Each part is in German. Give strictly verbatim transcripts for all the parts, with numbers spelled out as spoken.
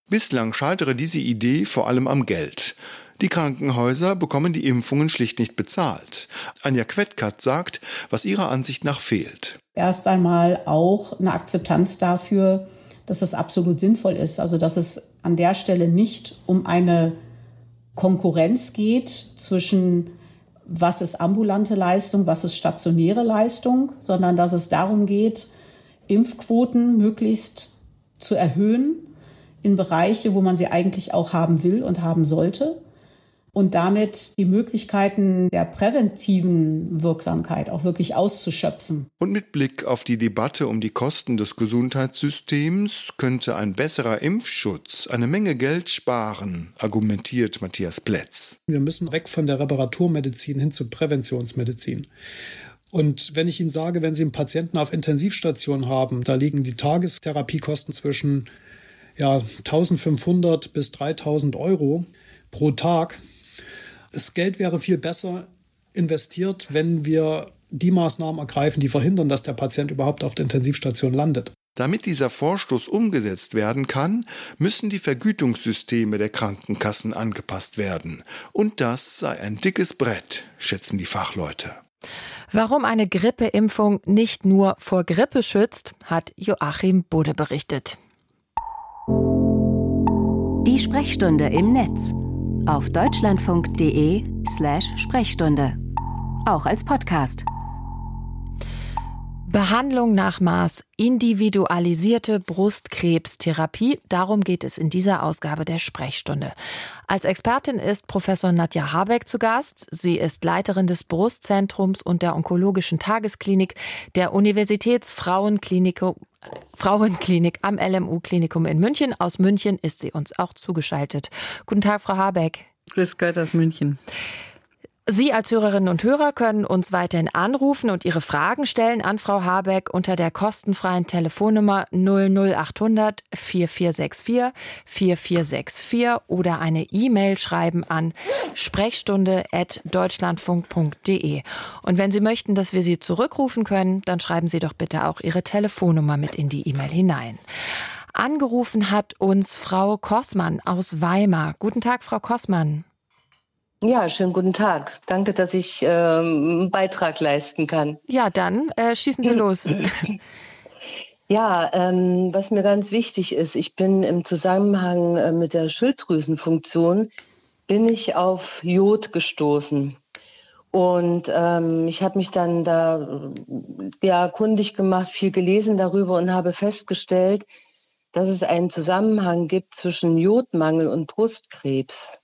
Bislang scheitere diese Idee vor allem am Geld. Die Krankenhäuser bekommen die Impfungen schlicht nicht bezahlt. Anja Quettkatz sagt, was ihrer Ansicht nach fehlt. Erst einmal auch eine Akzeptanz dafür, dass es absolut sinnvoll ist. Also dass es an der Stelle nicht um eine Konkurrenz geht zwischen was ist ambulante Leistung, was ist stationäre Leistung, sondern dass es darum geht, Impfquoten möglichst zu erhöhen in Bereiche, wo man sie eigentlich auch haben will und haben sollte. Und damit die Möglichkeiten der präventiven Wirksamkeit auch wirklich auszuschöpfen. Und mit Blick auf die Debatte um die Kosten des Gesundheitssystems könnte ein besserer Impfschutz eine Menge Geld sparen, argumentiert Matthias Plätz. Wir müssen weg von der Reparaturmedizin hin zur Präventionsmedizin. Und wenn ich Ihnen sage, wenn Sie einen Patienten auf Intensivstation haben, da liegen die Tagestherapiekosten zwischen ja, eintausendfünfhundert bis dreitausend Euro pro Tag. Das Geld wäre viel besser investiert, wenn wir die Maßnahmen ergreifen, die verhindern, dass der Patient überhaupt auf der Intensivstation landet. Damit dieser Vorstoß umgesetzt werden kann, müssen die Vergütungssysteme der Krankenkassen angepasst werden. Und das sei ein dickes Brett, schätzen die Fachleute. Warum eine Grippeimpfung nicht nur vor Grippe schützt, hat Joachim Budde berichtet. Die Sprechstunde im Netz. Auf deutschlandfunk.de slash Sprechstunde. Auch als Podcast. Behandlung nach Maß, individualisierte Brustkrebstherapie, darum geht es in dieser Ausgabe der Sprechstunde. Als Expertin ist Professor Nadja Habeck zu Gast. Sie ist Leiterin des Brustzentrums und der onkologischen Tagesklinik der Universitätsfrauenklinik Frauenklinik am L M U-Klinikum in München. Aus München ist sie uns auch zugeschaltet. Guten Tag, Frau Habeck. Grüß Gott aus München. Sie als Hörerinnen und Hörer können uns weiterhin anrufen und Ihre Fragen stellen an Frau Habeck unter der kostenfreien Telefonnummer null null achthundert vier vier sechs vier vier vier sechs vier oder eine E-Mail schreiben an sprechstunde at deutschlandfunk punkt de. Und wenn Sie möchten, dass wir Sie zurückrufen können, dann schreiben Sie doch bitte auch Ihre Telefonnummer mit in die E-Mail hinein. Angerufen hat uns Frau Kossmann aus Weimar. Guten Tag, Frau Kossmann. Ja, schönen guten Tag. Danke, dass ich ähm, einen Beitrag leisten kann. Ja, dann äh, schießen Sie los. Ja, ähm, was mir ganz wichtig ist, ich bin im Zusammenhang äh, mit der Schilddrüsenfunktion, bin ich auf Jod gestoßen. Und ähm, ich habe mich dann da ja, kundig gemacht, viel gelesen darüber und habe festgestellt, dass es einen Zusammenhang gibt zwischen Jodmangel und Brustkrebs.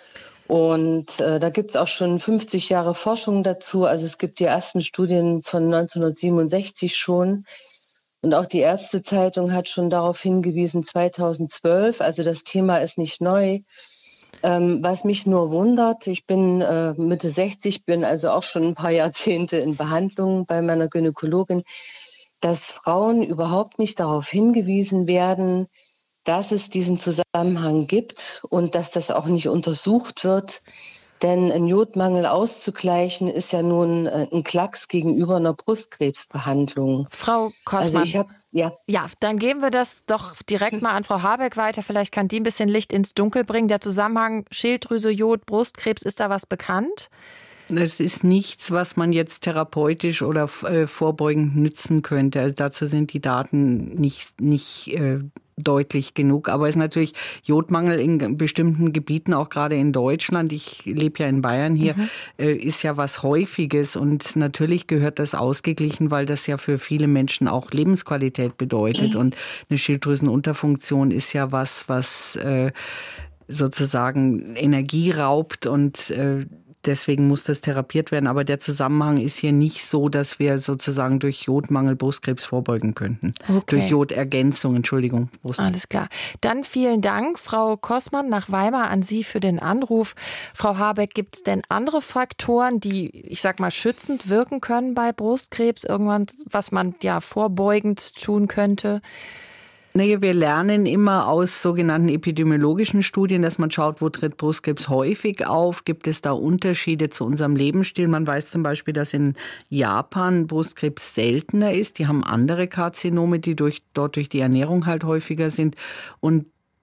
Und äh, da gibt es auch schon fünfzig Jahre Forschung dazu. Also es gibt die ersten Studien von neunzehnhundertsiebenundsechzig schon. Und auch die Ärztezeitung hat schon darauf hingewiesen, zweitausendzwölf. Also das Thema ist nicht neu. Ähm, was mich nur wundert, ich bin äh, Mitte sechzig, bin also auch schon ein paar Jahrzehnte in Behandlung bei meiner Gynäkologin, dass Frauen überhaupt nicht darauf hingewiesen werden, dass es diesen Zusammenhang gibt und dass das auch nicht untersucht wird. Denn einen Jodmangel auszugleichen, ist ja nun ein Klacks gegenüber einer Brustkrebsbehandlung. Frau Kossmann, also ich hab, ja. ja, dann geben wir das doch direkt mal an Frau Habeck weiter. Vielleicht kann die ein bisschen Licht ins Dunkel bringen. Der Zusammenhang Schilddrüse, Jod, Brustkrebs, ist da was bekannt? Es ist nichts, was man jetzt therapeutisch oder äh, vorbeugend nützen könnte. Also dazu sind die Daten nicht, nicht äh, deutlich genug. Aber es ist natürlich Jodmangel in bestimmten Gebieten, auch gerade in Deutschland. Ich lebe ja in Bayern hier, mhm. äh, ist ja was Häufiges. Und natürlich gehört das ausgeglichen, weil das ja für viele Menschen auch Lebensqualität bedeutet. Mhm. Und eine Schilddrüsenunterfunktion ist ja was, was äh, sozusagen Energie raubt und äh, deswegen muss das therapiert werden. Aber der Zusammenhang ist hier nicht so, dass wir sozusagen durch Jodmangel Brustkrebs vorbeugen könnten. Okay. Durch Jodergänzung, Entschuldigung. Brustmangel. Alles klar. Dann vielen Dank, Frau Kossmann, nach Weimar an Sie für den Anruf. Frau Habeck, gibt es denn andere Faktoren, die, ich sag mal, schützend wirken können bei Brustkrebs? Irgendwann, was man ja vorbeugend tun könnte? Nee, wir lernen immer aus sogenannten epidemiologischen Studien, dass man schaut, wo tritt Brustkrebs häufig auf. Gibt es da Unterschiede zu unserem Lebensstil? Man weiß zum Beispiel, dass in Japan Brustkrebs seltener ist. Die haben andere Karzinome, die durch, dort durch die Ernährung halt häufiger sind. Und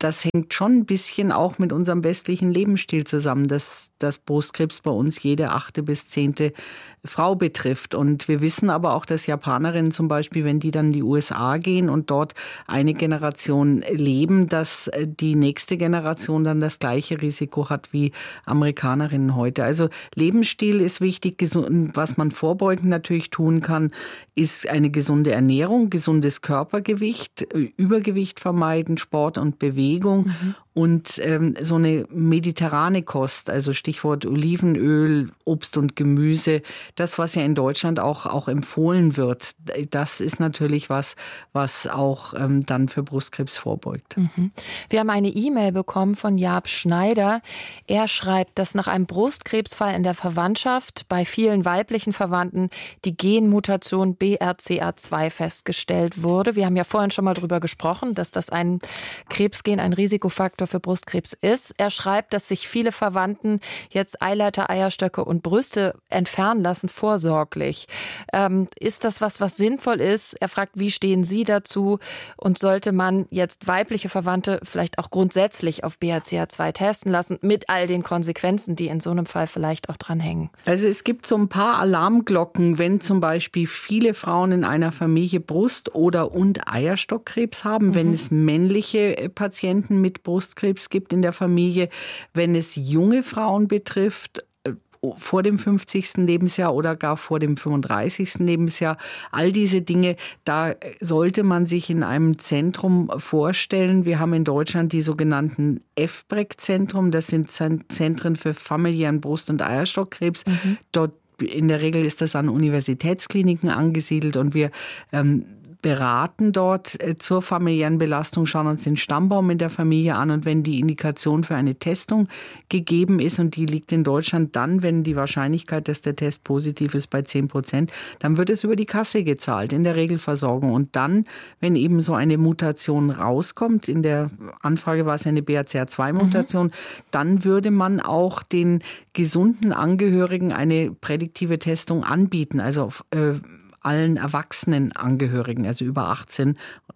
das hängt schon ein bisschen auch mit unserem westlichen Lebensstil zusammen, dass, dass Brustkrebs bei uns jede achte bis zehnte Frau betrifft. Und wir wissen aber auch, dass Japanerinnen zum Beispiel, wenn die dann in die U S A gehen und dort eine Generation leben, dass die nächste Generation dann das gleiche Risiko hat wie Amerikanerinnen heute. Also Lebensstil ist wichtig. Was man vorbeugend natürlich tun kann, ist eine gesunde Ernährung, gesundes Körpergewicht, Übergewicht vermeiden, Sport und Bewegung. Mhm. Und ähm, so eine mediterrane Kost, also Stichwort Olivenöl, Obst und Gemüse, das, was ja in Deutschland auch, auch empfohlen wird, das ist natürlich was, was auch ähm, dann für Brustkrebs vorbeugt. Mhm. Wir haben eine E-Mail bekommen von Jaap Schneider. Er schreibt, dass nach einem Brustkrebsfall in der Verwandtschaft bei vielen weiblichen Verwandten die Genmutation B R C A zwei festgestellt wurde. Wir haben ja vorhin schon mal drüber gesprochen, dass das ein Krebsgen, ein Risikofaktor für Brustkrebs ist. Er schreibt, dass sich viele Verwandten jetzt Eileiter, Eierstöcke und Brüste entfernen lassen, vorsorglich. Ähm, ist das was, was sinnvoll ist? Er fragt, wie stehen Sie dazu? Und sollte man jetzt weibliche Verwandte vielleicht auch grundsätzlich auf B R C A zwei testen lassen, mit all den Konsequenzen, die in so einem Fall vielleicht auch dranhängen? Also es gibt so ein paar Alarmglocken, wenn zum Beispiel viele Frauen in einer Familie Brust- oder und Eierstockkrebs haben, mhm. wenn es männliche Patienten mit Brustkrebs gibt in der Familie, wenn es junge Frauen betrifft, vor dem fünfzigsten Lebensjahr oder gar vor dem fünfunddreißigsten Lebensjahr. All diese Dinge, da sollte man sich in einem Zentrum vorstellen. Wir haben in Deutschland die sogenannten F B R E C-Zentrum. Das sind Zentren für familiären Brust- und Eierstockkrebs. Mhm. Dort in der Regel ist das an Universitätskliniken angesiedelt und wir ähm, beraten dort zur familiären Belastung, schauen uns den Stammbaum in der Familie an und wenn die Indikation für eine Testung gegeben ist und die liegt in Deutschland dann, wenn die Wahrscheinlichkeit, dass der Test positiv ist, bei zehn Prozent, dann wird es über die Kasse gezahlt, in der Regelversorgung. Und dann, wenn eben so eine Mutation rauskommt, in der Anfrage war es eine B R C A zwei Mutation, mhm. dann würde man auch den gesunden Angehörigen eine prädiktive Testung anbieten, also äh, allen erwachsenen Angehörigen, also über achtzehn.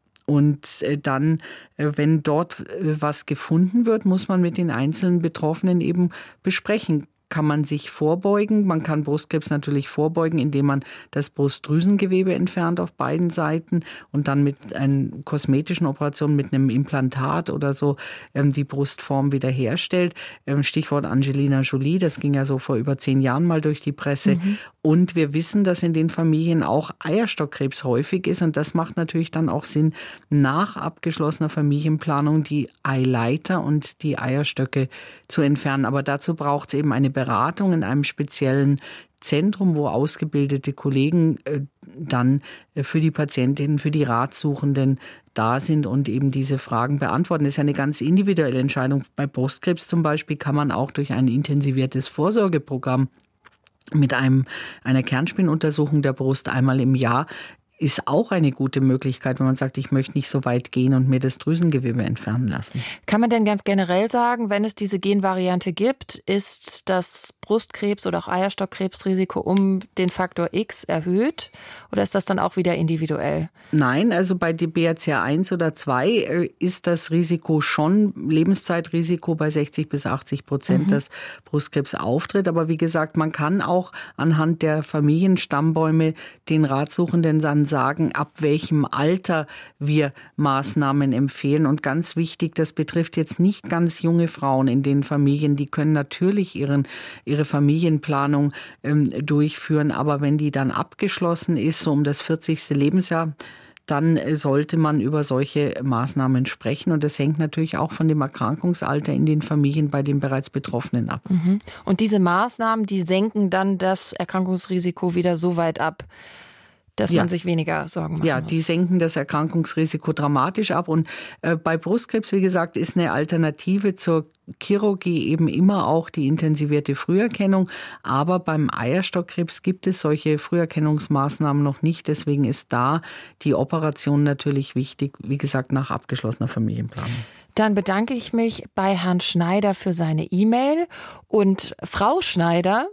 Und dann, wenn dort was gefunden wird, muss man mit den einzelnen Betroffenen eben besprechen. Kann man sich vorbeugen? Man kann Brustkrebs natürlich vorbeugen, indem man das Brustdrüsengewebe entfernt auf beiden Seiten und dann mit einer kosmetischen Operation, mit einem Implantat oder so die Brustform wiederherstellt. Stichwort Angelina Jolie, das ging ja so vor über zehn Jahren mal durch die Presse. Mhm. Und wir wissen, dass in den Familien auch Eierstockkrebs häufig ist und das macht natürlich dann auch Sinn, nach abgeschlossener Familienplanung die Eileiter und die Eierstöcke zu entfernen. Aber dazu braucht es eben eine Beratung in einem speziellen Zentrum, wo ausgebildete Kollegen äh, dann äh, für die Patientinnen, für die Ratsuchenden da sind und eben diese Fragen beantworten. Das ist ja eine ganz individuelle Entscheidung. Bei Brustkrebs zum Beispiel kann man auch durch ein intensiviertes Vorsorgeprogramm mit einem, einer Kernspinuntersuchung der Brust einmal im Jahr ist auch eine gute Möglichkeit, wenn man sagt, ich möchte nicht so weit gehen und mir das Drüsengewebe entfernen lassen. Kann man denn ganz generell sagen, wenn es diese Genvariante gibt, ist das Brustkrebs- oder auch Eierstockkrebsrisiko um den Faktor X erhöht? Oder ist das dann auch wieder individuell? Nein, also bei B R C A eins oder zwei ist das Risiko schon Lebenszeitrisiko bei sechzig bis achtzig Prozent, mhm. dass Brustkrebs auftritt. Aber wie gesagt, man kann auch anhand der Familienstammbäume den Ratsuchenden dann sagen, ab welchem Alter wir Maßnahmen empfehlen. Und ganz wichtig, das betrifft jetzt nicht ganz junge Frauen in den Familien, die können natürlich ihren, ihre Familienplanung ähm, durchführen, aber wenn die dann abgeschlossen ist, so um das vierzigste Lebensjahr, dann sollte man über solche Maßnahmen sprechen. Und das hängt natürlich auch von dem Erkrankungsalter in den Familien bei den bereits Betroffenen ab. Und diese Maßnahmen, die senken dann das Erkrankungsrisiko wieder so weit ab, dass ja. man sich weniger Sorgen machen Ja, muss. Die senken das Erkrankungsrisiko dramatisch ab. Und äh, bei Brustkrebs, wie gesagt, ist eine Alternative zur Chirurgie eben immer auch die intensivierte Früherkennung. Aber beim Eierstockkrebs gibt es solche Früherkennungsmaßnahmen noch nicht. Deswegen ist da die Operation natürlich wichtig, wie gesagt, nach abgeschlossener Familienplanung. Dann bedanke ich mich bei Herrn Schneider für seine E-Mail. Und Frau Schneider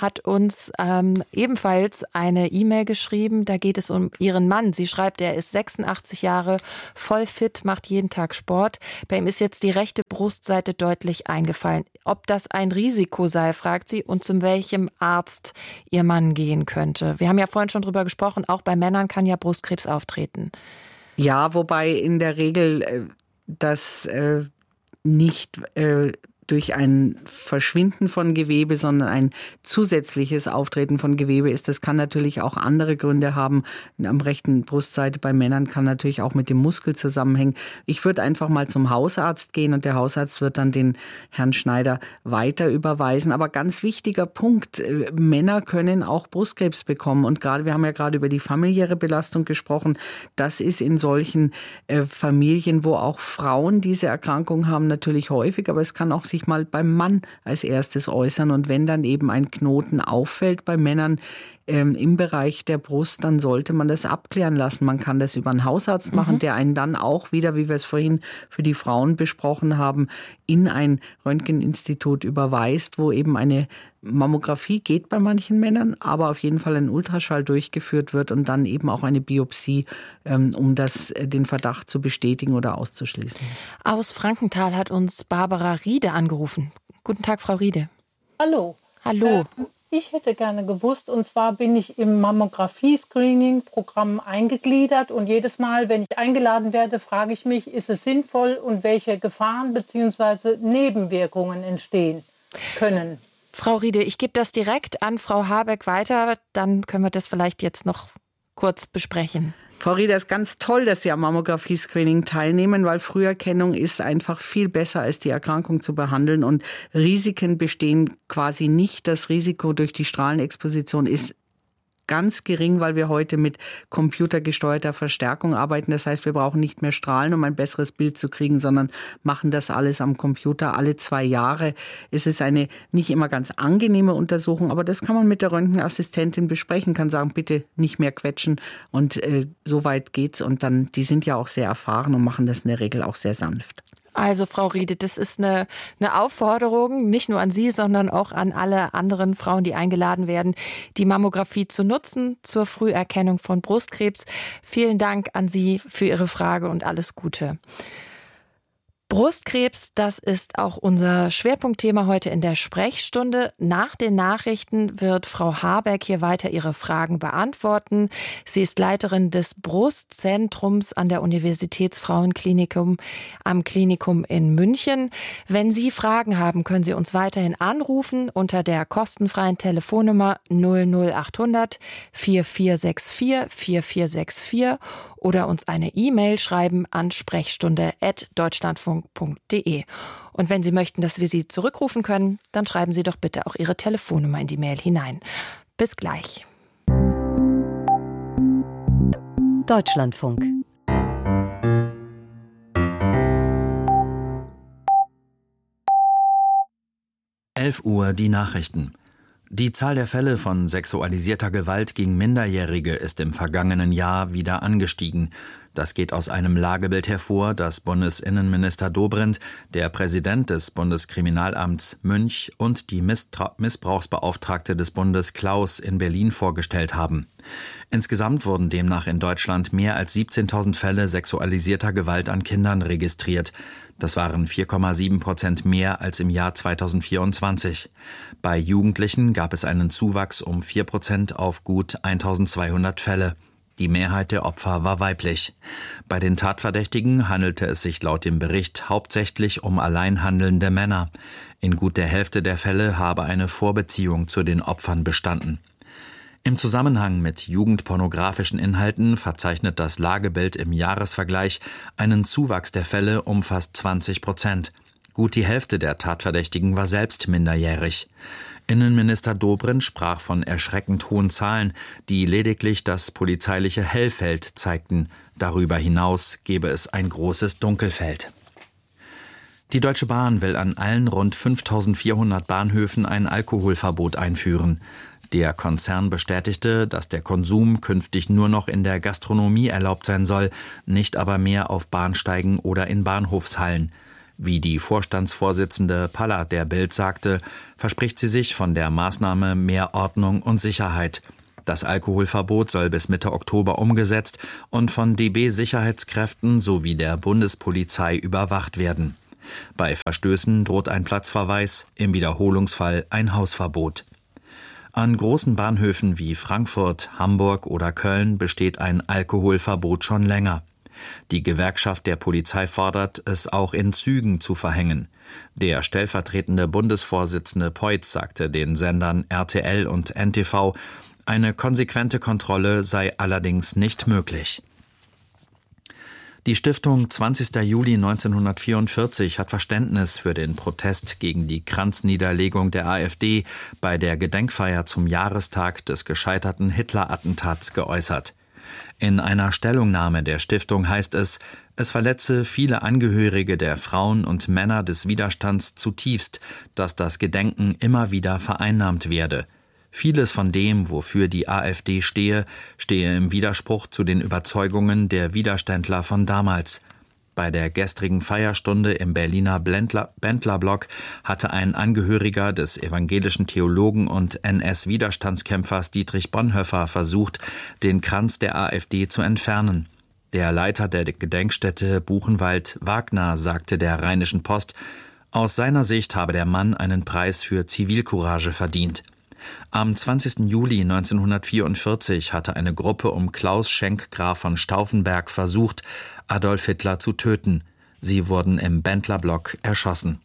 hat uns ähm, ebenfalls eine E-Mail geschrieben. Da geht es um ihren Mann. Sie schreibt, er ist sechsundachtzig Jahre, voll fit, macht jeden Tag Sport. Bei ihm ist jetzt die rechte Brustseite deutlich eingefallen. Ob das ein Risiko sei, fragt sie, und zu welchem Arzt ihr Mann gehen könnte. Wir haben ja vorhin schon drüber gesprochen, auch bei Männern kann ja Brustkrebs auftreten. Ja, wobei in der Regel äh, das äh, nicht äh, durch ein Verschwinden von Gewebe, sondern ein zusätzliches Auftreten von Gewebe ist. Das kann natürlich auch andere Gründe haben. Am rechten Brustseite bei Männern kann natürlich auch mit dem Muskel zusammenhängen. Ich würde einfach mal zum Hausarzt gehen und der Hausarzt wird dann den Herrn Schneider weiter überweisen. Aber ganz wichtiger Punkt, Männer können auch Brustkrebs bekommen. Und gerade, wir haben ja gerade über die familiäre Belastung gesprochen. Das ist in solchen äh, Familien, wo auch Frauen diese Erkrankung haben, natürlich häufig. Aber es kann auch sich mal beim Mann als erstes äußern. Und wenn dann eben ein Knoten auffällt bei Männern ähm, im Bereich der Brust, dann sollte man das abklären lassen. Man kann das über einen Hausarzt machen, mhm. der einen dann auch wieder, wie wir es vorhin für die Frauen besprochen haben, in ein Röntgeninstitut überweist, wo eben eine Mammographie geht bei manchen Männern, aber auf jeden Fall ein Ultraschall durchgeführt wird und dann eben auch eine Biopsie, ähm, um das, den Verdacht zu bestätigen oder auszuschließen. Aus Frankenthal hat uns Barbara Riede angerufen. Guten Tag, Frau Riede. Hallo. Hallo. Äh, ich hätte gerne gewusst, und zwar bin ich im Mammographie-Screening-Programm eingegliedert und jedes Mal, wenn ich eingeladen werde, frage ich mich, ist es sinnvoll und welche Gefahren bzw. Nebenwirkungen entstehen können. Frau Riede, ich gebe das direkt an Frau Habeck weiter, dann können wir das vielleicht jetzt noch kurz besprechen. Frau Riede, es ist ganz toll, dass Sie am Mammographie-Screening teilnehmen, weil Früherkennung ist einfach viel besser, als die Erkrankung zu behandeln. Und Risiken bestehen quasi nicht. Das Risiko durch die Strahlenexposition ist ganz gering, weil wir heute mit computergesteuerter Verstärkung arbeiten. Das heißt, wir brauchen nicht mehr Strahlen, um ein besseres Bild zu kriegen, sondern machen das alles am Computer alle zwei Jahre. Es ist eine nicht immer ganz angenehme Untersuchung, aber das kann man mit der Röntgenassistentin besprechen, kann sagen, bitte nicht mehr quetschen und äh, so weit geht's. Und dann, die sind ja auch sehr erfahren und machen das in der Regel auch sehr sanft. Also Frau Riede, das ist eine, eine Aufforderung, nicht nur an Sie, sondern auch an alle anderen Frauen, die eingeladen werden, die Mammographie zu nutzen zur Früherkennung von Brustkrebs. Vielen Dank an Sie für Ihre Frage und alles Gute. Brustkrebs, das ist auch unser Schwerpunktthema heute in der Sprechstunde. Nach den Nachrichten wird Frau Habeck hier weiter ihre Fragen beantworten. Sie ist Leiterin des Brustzentrums an der Universitätsfrauenklinikum am Klinikum in München. Wenn Sie Fragen haben, können Sie uns weiterhin anrufen unter der kostenfreien Telefonnummer null null achthundert vier vier sechs vier vier vier sechs vier oder uns eine E-Mail schreiben an sprechstunde at deutschlandfunk punkt de. Und wenn Sie möchten, dass wir Sie zurückrufen können, dann schreiben Sie doch bitte auch Ihre Telefonnummer in die Mail hinein. Bis gleich. Deutschlandfunk. elf Uhr die Nachrichten. Die Zahl der Fälle von sexualisierter Gewalt gegen Minderjährige ist im vergangenen Jahr wieder angestiegen. Das geht aus einem Lagebild hervor, das Bundesinnenminister Dobrindt, der Präsident des Bundeskriminalamts Münch und die Misstra- Missbrauchsbeauftragte des Bundes Klaus in Berlin vorgestellt haben. Insgesamt wurden demnach in Deutschland mehr als siebzehntausend Fälle sexualisierter Gewalt an Kindern registriert. Das waren vier Komma sieben Prozent mehr als im Jahr zweitausendvierundzwanzig. Bei Jugendlichen gab es einen Zuwachs um vier Prozent auf gut eintausendzweihundert Fälle. Die Mehrheit der Opfer war weiblich. Bei den Tatverdächtigen handelte es sich laut dem Bericht hauptsächlich um allein handelnde Männer. In gut der Hälfte der Fälle habe eine Vorbeziehung zu den Opfern bestanden. Im Zusammenhang mit jugendpornografischen Inhalten verzeichnet das Lagebild im Jahresvergleich einen Zuwachs der Fälle um fast zwanzig Prozent. Gut die Hälfte der Tatverdächtigen war selbst minderjährig. Innenminister Dobrindt sprach von erschreckend hohen Zahlen, die lediglich das polizeiliche Hellfeld zeigten. Darüber hinaus gebe es ein großes Dunkelfeld. Die Deutsche Bahn will an allen rund fünftausendvierhundert Bahnhöfen ein Alkoholverbot einführen. Der Konzern bestätigte, dass der Konsum künftig nur noch in der Gastronomie erlaubt sein soll, nicht aber mehr auf Bahnsteigen oder in Bahnhofshallen. Wie die Vorstandsvorsitzende Palla der Bild sagte, verspricht sie sich von der Maßnahme mehr Ordnung und Sicherheit. Das Alkoholverbot soll bis Mitte Oktober umgesetzt und von D B-Sicherheitskräften sowie der Bundespolizei überwacht werden. Bei Verstößen droht ein Platzverweis, im Wiederholungsfall ein Hausverbot. An großen Bahnhöfen wie Frankfurt, Hamburg oder Köln besteht ein Alkoholverbot schon länger. Die Gewerkschaft der Polizei fordert, es auch in Zügen zu verhängen. Der stellvertretende Bundesvorsitzende Peutz sagte den Sendern R T L und N T V, eine konsequente Kontrolle sei allerdings nicht möglich. Die Stiftung zwanzigster Juli neunzehnhundertvierundvierzig hat Verständnis für den Protest gegen die Kranzniederlegung der AfD bei der Gedenkfeier zum Jahrestag des gescheiterten Hitler-Attentats geäußert. In einer Stellungnahme der Stiftung heißt es, es verletze viele Angehörige der Frauen und Männer des Widerstands zutiefst, dass das Gedenken immer wieder vereinnahmt werde. Vieles von dem, wofür die AfD stehe, stehe im Widerspruch zu den Überzeugungen der Widerständler von damals. Bei der gestrigen Feierstunde im Berliner Bendlerblock hatte ein Angehöriger des evangelischen Theologen und N S-Widerstandskämpfers Dietrich Bonhoeffer versucht, den Kranz der AfD zu entfernen. Der Leiter der Gedenkstätte Buchenwald, Wagner, sagte der Rheinischen Post, aus seiner Sicht habe der Mann einen Preis für Zivilcourage verdient. Am zwanzigsten Juli neunzehnhundertvierundvierzig hatte eine Gruppe um Klaus Schenk Graf von Stauffenberg versucht, Adolf Hitler zu töten. Sie wurden im Bendlerblock erschossen.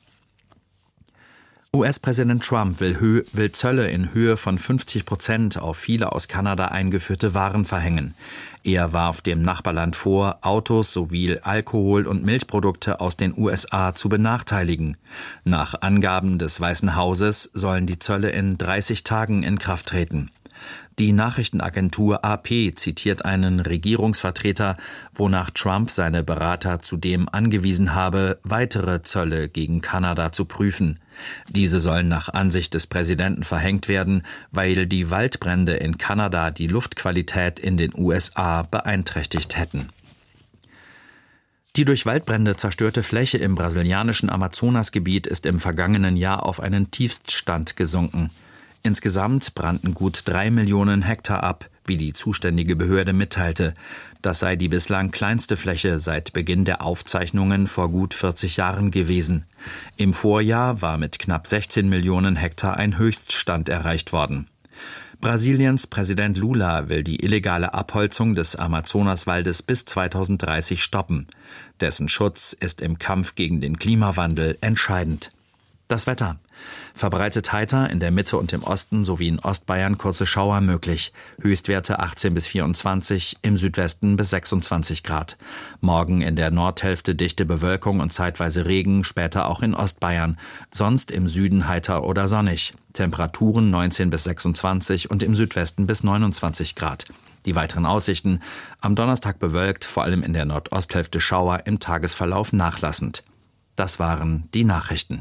U S-Präsident Trump will, Hö- will Zölle in Höhe von fünfzig Prozent auf viele aus Kanada eingeführte Waren verhängen. Er warf dem Nachbarland vor, Autos sowie Alkohol- und Milchprodukte aus den U S A zu benachteiligen. Nach Angaben des Weißen Hauses sollen die Zölle in dreißig Tagen in Kraft treten. Die Nachrichtenagentur A P zitiert einen Regierungsvertreter, wonach Trump seine Berater zudem angewiesen habe, weitere Zölle gegen Kanada zu prüfen. Diese sollen nach Ansicht des Präsidenten verhängt werden, weil die Waldbrände in Kanada die Luftqualität in den U S A beeinträchtigt hätten. Die durch Waldbrände zerstörte Fläche im brasilianischen Amazonasgebiet ist im vergangenen Jahr auf einen Tiefststand gesunken. Insgesamt brannten gut drei Millionen Hektar ab, wie die zuständige Behörde mitteilte. Das sei die bislang kleinste Fläche seit Beginn der Aufzeichnungen vor gut vierzig Jahren gewesen. Im Vorjahr war mit knapp sechzehn Millionen Hektar ein Höchststand erreicht worden. Brasiliens Präsident Lula will die illegale Abholzung des Amazonaswaldes bis zweitausenddreißig stoppen. Dessen Schutz ist im Kampf gegen den Klimawandel entscheidend. Das Wetter. Verbreitet heiter, in der Mitte und im Osten sowie in Ostbayern kurze Schauer möglich. Höchstwerte achtzehn bis vierundzwanzig, im Südwesten bis sechsundzwanzig Grad. Morgen in der Nordhälfte dichte Bewölkung und zeitweise Regen, später auch in Ostbayern. Sonst im Süden heiter oder sonnig. Temperaturen neunzehn bis sechsundzwanzig und im Südwesten bis neunundzwanzig Grad. Die weiteren Aussichten: am Donnerstag bewölkt, vor allem in der Nordosthälfte Schauer, im Tagesverlauf nachlassend. Das waren die Nachrichten.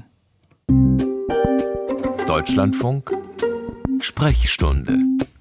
Deutschlandfunk Sprechstunde.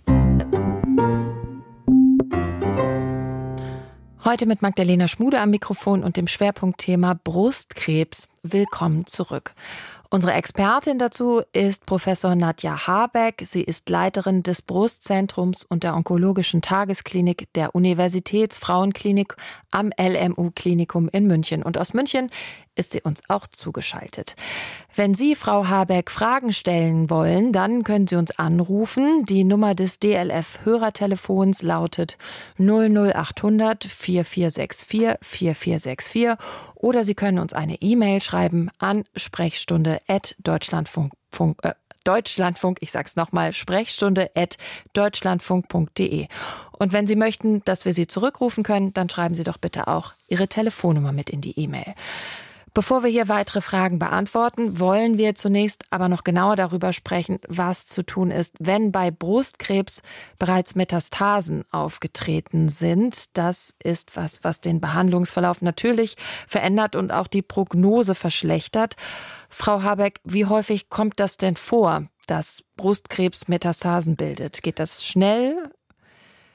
Heute mit Magdalena Schmude am Mikrofon und dem Schwerpunktthema Brustkrebs. Willkommen zurück. Unsere Expertin dazu ist Professor Nadja Habeck. Sie ist Leiterin des Brustzentrums und der onkologischen Tagesklinik der Universitätsfrauenklinik am L M U-Klinikum in München. Und aus München ist sie uns auch zugeschaltet. Wenn Sie, Frau Habeck, Fragen stellen wollen, dann können Sie uns anrufen. Die Nummer des D L F-Hörertelefons lautet null null achthundert vier vier sechs vier vier vier sechs vier oder Sie können uns eine E-Mail schreiben an sprechstunde at deutschlandfunk, äh, Deutschlandfunk, ich sag's nochmal, sprechstunde at deutschlandfunk punkt de. Und wenn Sie möchten, dass wir Sie zurückrufen können, dann schreiben Sie doch bitte auch Ihre Telefonnummer mit in die E-Mail. Bevor wir hier weitere Fragen beantworten, wollen wir zunächst aber noch genauer darüber sprechen, was zu tun ist, wenn bei Brustkrebs bereits Metastasen aufgetreten sind. Das ist was, was den Behandlungsverlauf natürlich verändert und auch die Prognose verschlechtert. Frau Habeck, wie häufig kommt das denn vor, dass Brustkrebs Metastasen bildet? Geht das schnell?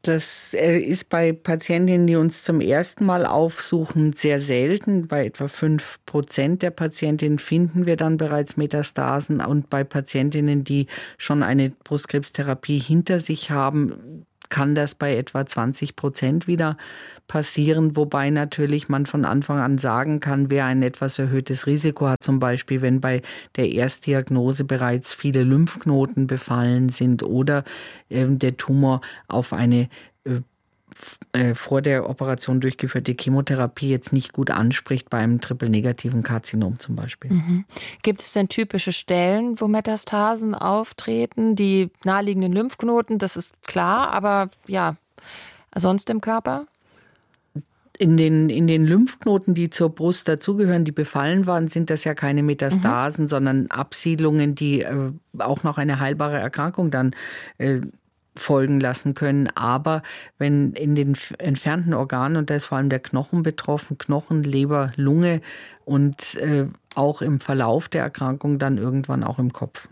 Das ist bei Patientinnen, die uns zum ersten Mal aufsuchen, sehr selten. Bei etwa fünf Prozent der Patientinnen finden wir dann bereits Metastasen. Und bei Patientinnen, die schon eine Brustkrebstherapie hinter sich haben, kann das bei etwa zwanzig Prozent wieder passieren, wobei natürlich man von Anfang an sagen kann, wer ein etwas erhöhtes Risiko hat, zum Beispiel wenn bei der Erstdiagnose bereits viele Lymphknoten befallen sind oder äh, der Tumor auf eine äh, äh, vor der Operation durchgeführte Chemotherapie jetzt nicht gut anspricht, bei einem triple-negativen Karzinom zum Beispiel. Mhm. Gibt es denn typische Stellen, wo Metastasen auftreten? Die naheliegenden Lymphknoten, das ist klar, aber ja, sonst im Körper? In den, in den Lymphknoten, die zur Brust dazugehören, die befallen waren, sind das ja keine Metastasen, mhm. sondern Absiedlungen, die äh, auch noch eine heilbare Erkrankung dann äh, folgen lassen können. Aber wenn in den entfernten Organen, und da ist vor allem der Knochen betroffen, Knochen, Leber, Lunge und äh, auch im Verlauf der Erkrankung dann irgendwann auch im Kopf.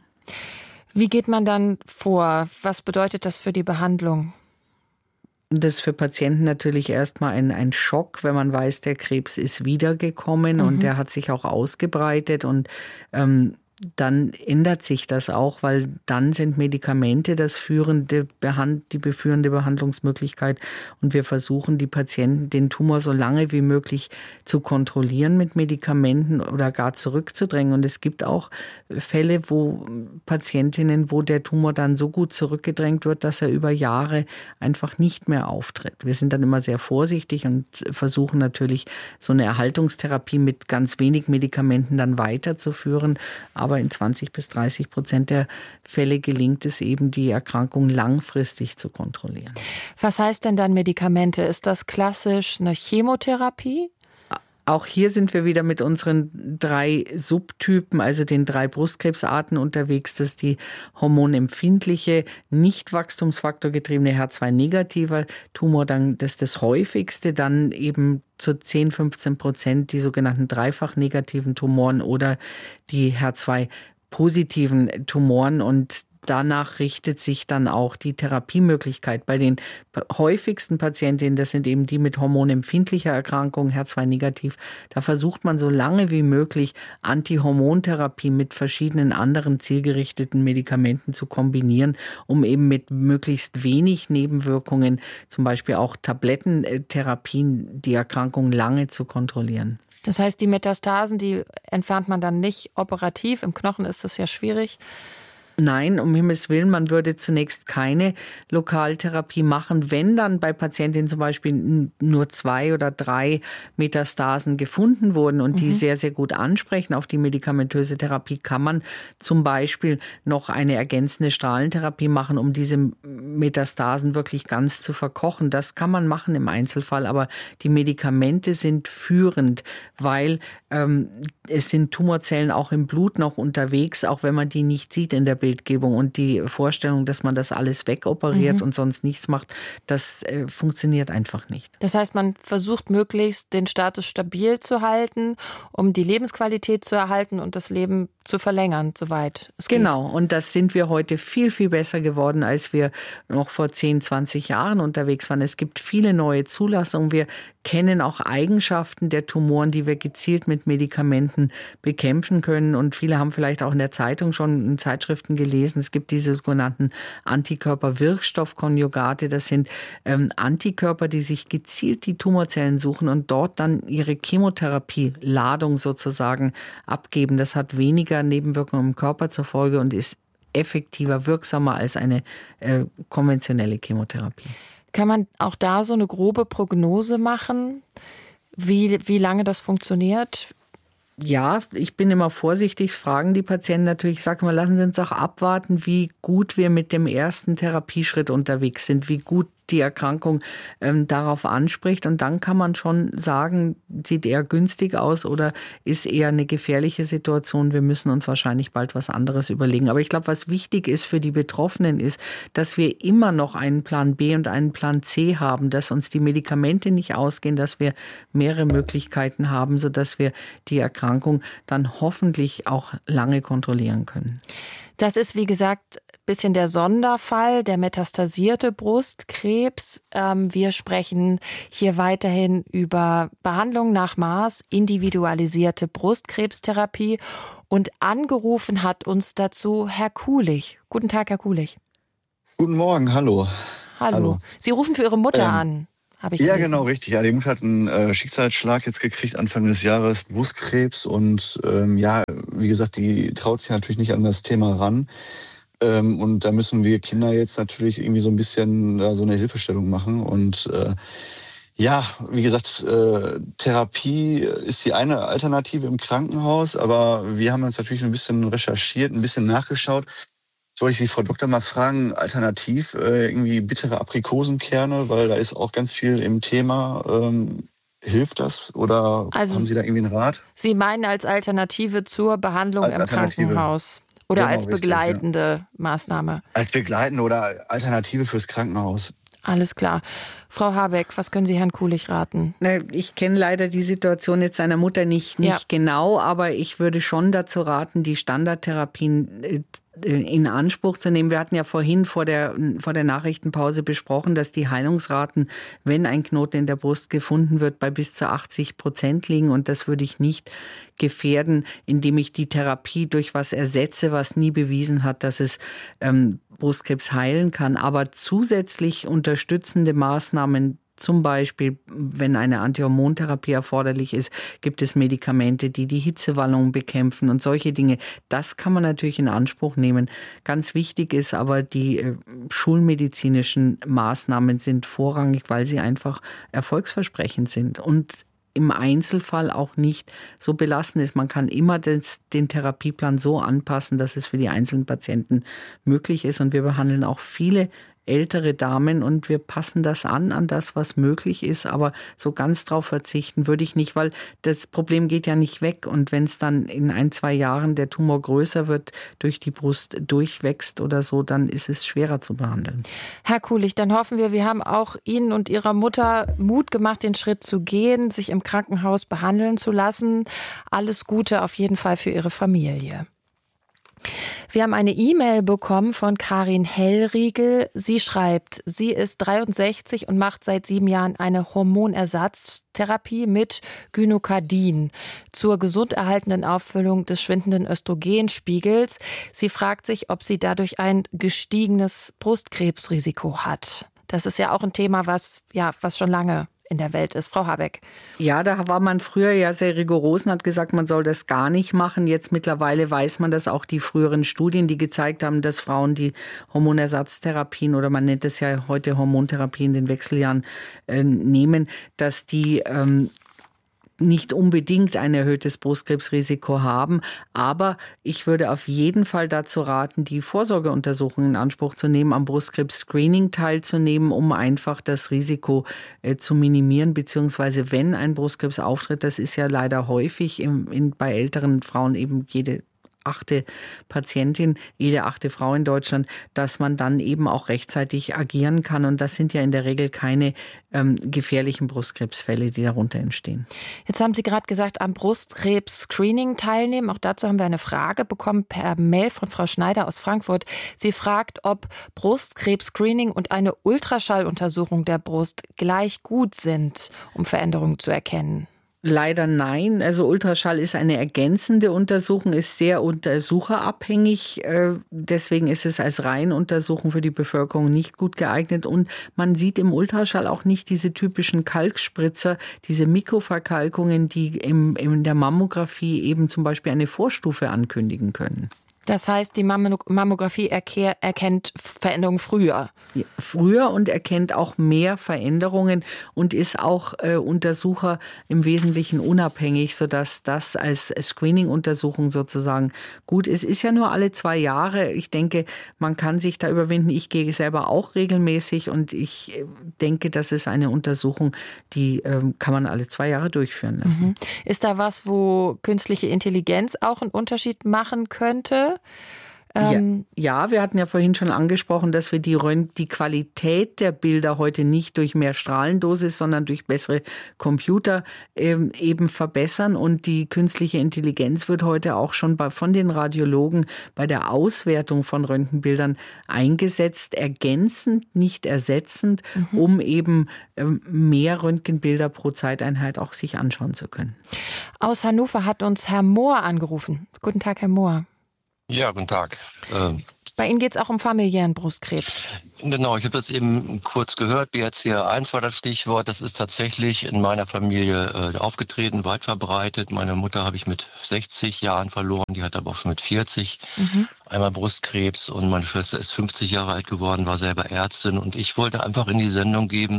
Wie geht man dann vor? Was bedeutet das für die Behandlung? Das ist für Patienten natürlich erstmal ein, ein Schock, wenn man weiß, der Krebs ist wiedergekommen mhm. und der hat sich auch ausgebreitet und ähm, dann ändert sich das auch, weil dann sind Medikamente das führende Behand- die beführende Behandlungsmöglichkeit und wir versuchen, die Patienten, den Tumor so lange wie möglich zu kontrollieren mit Medikamenten oder gar zurückzudrängen. Und es gibt auch Fälle, wo Patientinnen, wo der Tumor dann so gut zurückgedrängt wird, dass er über Jahre einfach nicht mehr auftritt. Wir sind dann immer sehr vorsichtig und versuchen natürlich, so eine Erhaltungstherapie mit ganz wenig Medikamenten dann weiterzuführen. Aber in zwanzig bis dreißig Prozent der Fälle gelingt es eben, die Erkrankung langfristig zu kontrollieren. Was heißt denn dann Medikamente? Ist das klassisch eine Chemotherapie? Auch hier sind wir wieder mit unseren drei Subtypen, also den drei Brustkrebsarten unterwegs. Das ist die hormonempfindliche, nicht wachstumsfaktorgetriebene H zwei negativer Tumor, dann das ist das häufigste, dann eben zu zehn, fünfzehn Prozent die sogenannten dreifach negativen Tumoren oder die H zwei positiven Tumoren und danach richtet sich dann auch die Therapiemöglichkeit. Bei den häufigsten Patientinnen, das sind eben die mit hormonempfindlicher Erkrankung, H zwei negativ, da versucht man so lange wie möglich Antihormontherapie mit verschiedenen anderen zielgerichteten Medikamenten zu kombinieren, um eben mit möglichst wenig Nebenwirkungen, zum Beispiel auch Tablettentherapien, die Erkrankung lange zu kontrollieren. Das heißt, die Metastasen, die entfernt man dann nicht operativ. Im Knochen ist das ja schwierig. Nein, um Himmels Willen, man würde zunächst keine Lokaltherapie machen. Wenn dann bei Patientinnen zum Beispiel nur zwei oder drei Metastasen gefunden wurden und mhm. die sehr, sehr gut ansprechen auf die medikamentöse Therapie, kann man zum Beispiel noch eine ergänzende Strahlentherapie machen, um diese Metastasen wirklich ganz zu verkochen. Das kann man machen im Einzelfall, aber die Medikamente sind führend, weil ähm, es sind Tumorzellen auch im Blut noch unterwegs, auch wenn man die nicht sieht in der Bildgebung. Und die Vorstellung, dass man das alles wegoperiert mhm. und sonst nichts macht, das äh, funktioniert einfach nicht. Das heißt, man versucht möglichst den Status stabil zu halten, um die Lebensqualität zu erhalten und das Leben zu verlängern, soweit es geht. Genau, und das sind wir heute viel, viel besser geworden, als wir noch vor zehn, zwanzig Jahren unterwegs waren. Es gibt viele neue Zulassungen. Wir kennen auch Eigenschaften der Tumoren, die wir gezielt mit Medikamenten bekämpfen können. Und viele haben vielleicht auch in der Zeitung schon in Zeitschriften gelesen, es gibt diese sogenannten Antikörper-Wirkstoffkonjugate. Das sind ähm, Antikörper, die sich gezielt die Tumorzellen suchen und dort dann ihre Chemotherapie-Ladung sozusagen abgeben. Das hat weniger Nebenwirkungen im Körper zur Folge und ist effektiver, wirksamer als eine äh, konventionelle Chemotherapie. Kann man auch da so eine grobe Prognose machen, wie, wie lange das funktioniert? Ja, ich bin immer vorsichtig, fragen die Patienten natürlich, ich sage mal, lassen Sie uns auch abwarten, wie gut wir mit dem ersten Therapieschritt unterwegs sind, wie gut die Erkrankung ähm, darauf anspricht. Und dann kann man schon sagen, sieht eher günstig aus oder ist eher eine gefährliche Situation. Wir müssen uns wahrscheinlich bald was anderes überlegen. Aber ich glaube, was wichtig ist für die Betroffenen ist, dass wir immer noch einen Plan B und einen Plan C haben, dass uns die Medikamente nicht ausgehen, dass wir mehrere Möglichkeiten haben, sodass wir die Erkrankung dann hoffentlich auch lange kontrollieren können. Das ist, wie gesagt, bisschen der Sonderfall, der metastasierte Brustkrebs. Ähm, wir sprechen hier weiterhin über Behandlung nach Maß, individualisierte Brustkrebstherapie. Und angerufen hat uns dazu Herr Kulich. Guten Tag, Herr Kulich. Guten Morgen, hallo. Hallo. Hallo. Sie rufen für Ihre Mutter ähm, an, habe ich Ja, gelesen. genau, richtig. Ja, die Mutter hat einen äh, Schicksalsschlag jetzt gekriegt Anfang des Jahres, Brustkrebs. Und ähm, ja, wie gesagt, die traut sich natürlich nicht an das Thema ran. Ähm, und da müssen wir Kinder jetzt natürlich irgendwie so ein bisschen äh, so eine Hilfestellung machen. Und äh, ja, wie gesagt, äh, Therapie ist die eine Alternative im Krankenhaus. Aber wir haben uns natürlich ein bisschen recherchiert, ein bisschen nachgeschaut. Soll ich die Frau Doktor mal fragen, alternativ äh, irgendwie bittere Aprikosenkerne, weil da ist auch ganz viel im Thema. Ähm, hilft das oder Also, haben Sie da irgendwie einen Rat? Sie meinen als Alternative zur Behandlung Als im Alternative. Krankenhaus oder Genau, als richtig, begleitende ja. Maßnahme? Als begleitende oder Alternative fürs Krankenhaus. Alles klar. Frau Habeck, was können Sie Herrn Kulich raten? Ich kenne leider die Situation jetzt seiner Mutter nicht, nicht Ja. genau, aber ich würde schon dazu raten, die Standardtherapien in Anspruch zu nehmen. Wir hatten ja vorhin vor der, vor der Nachrichtenpause besprochen, dass die Heilungsraten, wenn ein Knoten in der Brust gefunden wird, bei bis zu achtzig Prozent liegen. Und das würde ich nicht gefährden, indem ich die Therapie durch was ersetze, was nie bewiesen hat, dass es ähm, Brustkrebs heilen kann. Aber zusätzlich unterstützende Maßnahmen, zum Beispiel, wenn eine Antihormontherapie erforderlich ist, gibt es Medikamente, die die Hitzewallung bekämpfen und solche Dinge. Das kann man natürlich in Anspruch nehmen. Ganz wichtig ist aber, die äh, schulmedizinischen Maßnahmen sind vorrangig, weil sie einfach erfolgsversprechend sind und im Einzelfall auch nicht so belastend ist. Man kann immer das, den Therapieplan so anpassen, dass es für die einzelnen Patienten möglich ist. Und wir behandeln auch viele ältere Damen und wir passen das an, an das, was möglich ist. Aber so ganz drauf verzichten würde ich nicht, weil das Problem geht ja nicht weg. Und wenn es dann in ein, zwei Jahren der Tumor größer wird, durch die Brust durchwächst oder so, dann ist es schwerer zu behandeln. Herr Kulich, dann hoffen wir, wir haben auch Ihnen und Ihrer Mutter Mut gemacht, den Schritt zu gehen, sich im Krankenhaus behandeln zu lassen. Alles Gute auf jeden Fall für Ihre Familie. Wir haben eine E-Mail bekommen von Karin Hellriegel. Sie schreibt, sie ist dreiundsechzig und macht seit sieben Jahren eine Hormonersatztherapie mit Gynokardin zur gesund erhaltenen Auffüllung des schwindenden Östrogenspiegels. Sie fragt sich, ob sie dadurch ein gestiegenes Brustkrebsrisiko hat. Das ist ja auch ein Thema, was, ja, was schon lange in der Welt ist. Frau Habeck. Ja, da war man früher ja sehr rigoros und hat gesagt, man soll das gar nicht machen. Jetzt mittlerweile weiß man, dass auch die früheren Studien, die gezeigt haben, dass Frauen die Hormonersatztherapien oder man nennt es ja heute Hormontherapie in den Wechseljahren äh, nehmen, dass die ähm, nicht unbedingt ein erhöhtes Brustkrebsrisiko haben. Aber ich würde auf jeden Fall dazu raten, die Vorsorgeuntersuchungen in Anspruch zu nehmen, am Brustkrebs-Screening teilzunehmen, um einfach das Risiko äh, zu minimieren. Beziehungsweise wenn ein Brustkrebs auftritt, das ist ja leider häufig im, in, bei älteren Frauen eben jede achte Patientin, jede achte Frau in Deutschland, dass man dann eben auch rechtzeitig agieren kann. Und das sind ja in der Regel keine ähm, gefährlichen Brustkrebsfälle, die darunter entstehen. Jetzt haben Sie gerade gesagt, am Brustkrebs-Screening teilnehmen. Auch dazu haben wir eine Frage bekommen per Mail von Frau Schneider aus Frankfurt. Sie fragt, ob Brustkrebs-Screening und eine Ultraschalluntersuchung der Brust gleich gut sind, um Veränderungen zu erkennen. Leider nein. Also Ultraschall ist eine ergänzende Untersuchung, ist sehr untersucherabhängig. Deswegen ist es als Reihenuntersuchung für die Bevölkerung nicht gut geeignet. Und man sieht im Ultraschall auch nicht diese typischen Kalkspritzer, diese Mikroverkalkungen, die im, in der Mammographie eben zum Beispiel eine Vorstufe ankündigen können. Das heißt, die Mammographie erkennt Veränderungen früher. Ja, früher und erkennt auch mehr Veränderungen und ist auch äh, Untersucher im Wesentlichen unabhängig, sodass das als Screening-Untersuchung sozusagen gut ist. Ist ja nur alle zwei Jahre. Ich denke, man kann sich da überwinden. Ich gehe selber auch regelmäßig und ich denke, das ist eine Untersuchung, die äh, kann man alle zwei Jahre durchführen lassen. Mhm. Ist da was, wo künstliche Intelligenz auch einen Unterschied machen könnte? Ähm ja, ja, wir hatten ja vorhin schon angesprochen, dass wir die, die Qualität der Bilder heute nicht durch mehr Strahlendosis, sondern durch bessere Computer ähm, eben verbessern. Und die künstliche Intelligenz wird heute auch schon bei, von den Radiologen bei der Auswertung von Röntgenbildern eingesetzt, ergänzend, nicht ersetzend, mhm. um eben ähm, mehr Röntgenbilder pro Zeiteinheit auch sich anschauen zu können. Aus Hannover hat uns Herr Mohr angerufen. Guten Tag, Herr Mohr. Ja, guten Tag. Ähm, Bei Ihnen geht es auch um familiären Brustkrebs. Genau, ich habe das eben kurz gehört. B R C A eins war das Stichwort. Das ist tatsächlich in meiner Familie äh, aufgetreten, weit verbreitet. Meine Mutter habe ich mit sechzig Jahren verloren, die hat aber auch schon mit vierzig mhm. einmal Brustkrebs. Und meine Schwester ist fünfzig Jahre alt geworden, war selber Ärztin. Und ich wollte einfach in die Sendung geben,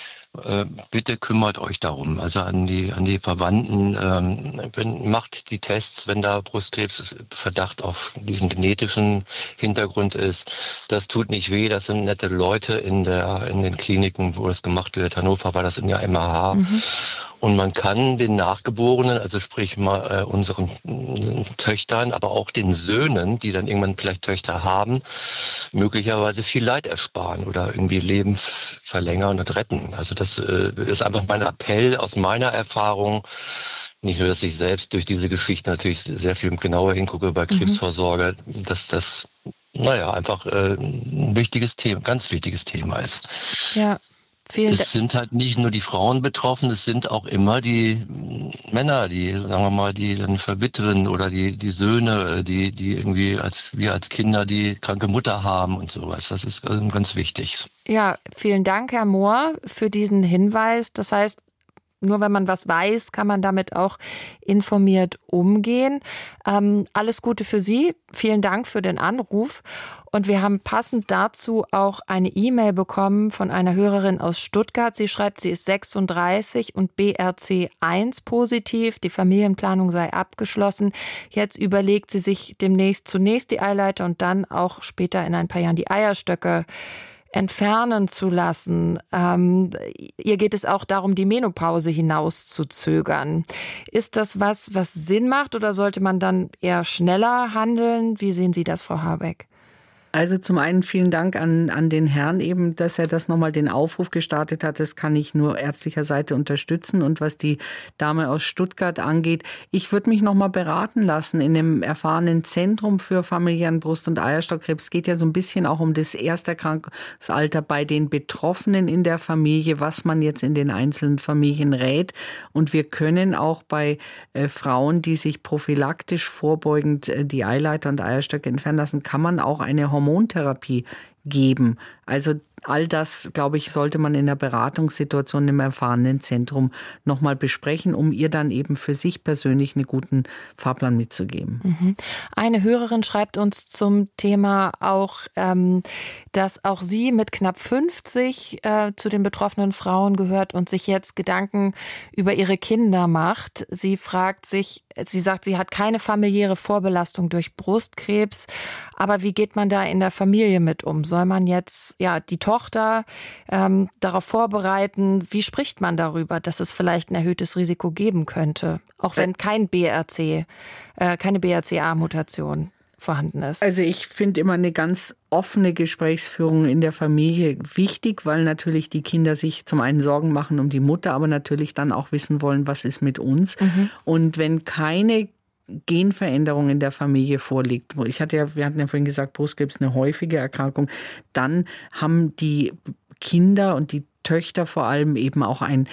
Äh, bitte kümmert euch darum, also an die an die Verwandten, ähm, wenn, macht die Tests, wenn da Brustkrebsverdacht auf diesen genetischen Hintergrund ist. Das tut nicht weh, das sind nette Leute in der in den Kliniken, wo das gemacht wird. Hannover war das in der M H H. Mhm. Und man kann den Nachgeborenen, also sprich mal äh, unseren äh, Töchtern, aber auch den Söhnen, die dann irgendwann vielleicht Töchter haben, möglicherweise viel Leid ersparen oder irgendwie Leben f- verlängern und retten. Also das äh, ist einfach mein Appell aus meiner Erfahrung. Nicht nur, dass ich selbst durch diese Geschichte natürlich sehr viel genauer hingucke bei Krebsvorsorge, mhm. dass das, naja, einfach äh, ein wichtiges Thema, ganz wichtiges Thema ist. Ja. Vielen es sind halt nicht nur die Frauen betroffen, es sind auch immer die Männer, die, sagen wir mal, die dann verwitwen oder die, die Söhne, die, die irgendwie als, wir als Kinder die kranke Mutter haben und sowas. Das ist ganz wichtig. Ja, vielen Dank, Herr Mohr, für diesen Hinweis. Das heißt, nur wenn man was weiß, kann man damit auch informiert umgehen. Ähm, alles Gute für Sie. Vielen Dank für den Anruf. Und wir haben passend dazu auch eine E-Mail bekommen von einer Hörerin aus Stuttgart. Sie schreibt, sie ist sechsunddreißig und B R C eins positiv. Die Familienplanung sei abgeschlossen. Jetzt überlegt sie sich demnächst zunächst die Eileiter und dann auch später in ein paar Jahren die Eierstöcke entfernen zu lassen. Ähm, ihr geht es auch darum, die Menopause hinauszuzögern. Ist das was, was Sinn macht oder sollte man dann eher schneller handeln? Wie sehen Sie das, Frau Habeck? Also zum einen vielen Dank an, an den Herrn eben, dass er das nochmal den Aufruf gestartet hat. Das kann ich nur ärztlicher Seite unterstützen. Und was die Dame aus Stuttgart angeht, ich würde mich nochmal beraten lassen in dem erfahrenen Zentrum für familiären Brust- und Eierstockkrebs. Es geht ja so ein bisschen auch um das Ersterkrankungsalter bei den Betroffenen in der Familie, was man jetzt in den einzelnen Familien rät. Und wir können auch bei äh, Frauen, die sich prophylaktisch vorbeugend äh, die Eileiter und Eierstöcke entfernen lassen, kann man auch eine Hormontherapie geben. Also all das, glaube ich, sollte man in der Beratungssituation im erfahrenen Zentrum nochmal besprechen, um ihr dann eben für sich persönlich einen guten Fahrplan mitzugeben. Mhm. Eine Hörerin schreibt uns zum Thema auch, ähm, dass auch sie mit knapp fünfzig äh, zu den betroffenen Frauen gehört und sich jetzt Gedanken über ihre Kinder macht. Sie fragt sich, sie sagt, sie hat keine familiäre Vorbelastung durch Brustkrebs, aber wie geht man da in der Familie mit um? Soll man jetzt ja die Tochter ähm, darauf vorbereiten? Wie spricht man darüber, dass es vielleicht ein erhöhtes Risiko geben könnte, auch wenn kein B R C, äh, keine B R C A-Mutation vorhanden ist? Also ich finde immer eine ganz offene Gesprächsführung in der Familie wichtig, weil natürlich die Kinder sich zum einen Sorgen machen um die Mutter, aber natürlich dann auch wissen wollen, was ist mit uns. Mhm. Und wenn keine Genveränderung in der Familie vorliegt. Ich hatte ja, wir hatten ja vorhin gesagt, Brustkrebs ist eine häufige Erkrankung. Dann haben die Kinder und die Töchter vor allem eben auch ein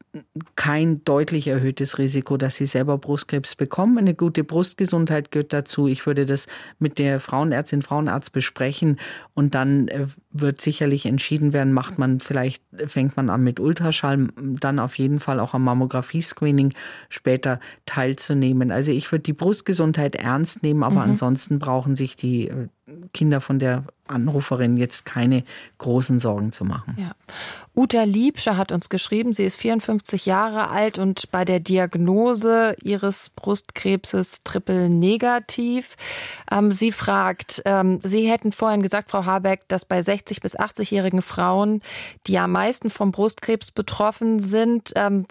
kein deutlich erhöhtes Risiko, dass sie selber Brustkrebs bekommen. Eine gute Brustgesundheit gehört dazu. Ich würde das mit der Frauenärztin, Frauenarzt besprechen und dann wird sicherlich entschieden werden, macht man vielleicht, fängt man an mit Ultraschall, dann auf jeden Fall auch am Mammographie-Screening später teilzunehmen. Also ich würde die Brustgesundheit ernst nehmen, aber mhm. ansonsten brauchen sich die Kinder von der Anruferin jetzt keine großen Sorgen zu machen. Ja. Uta Liebscher hat uns geschrieben, sie ist vierundfünfzig Jahre alt und bei der Diagnose ihres Brustkrebses triple negativ. Ähm, sie fragt, ähm, Sie hätten vorhin gesagt, Frau Habeck, dass bei sechzig- bis achtzig-jährigen Frauen, die am meisten vom Brustkrebs betroffen sind, ähm,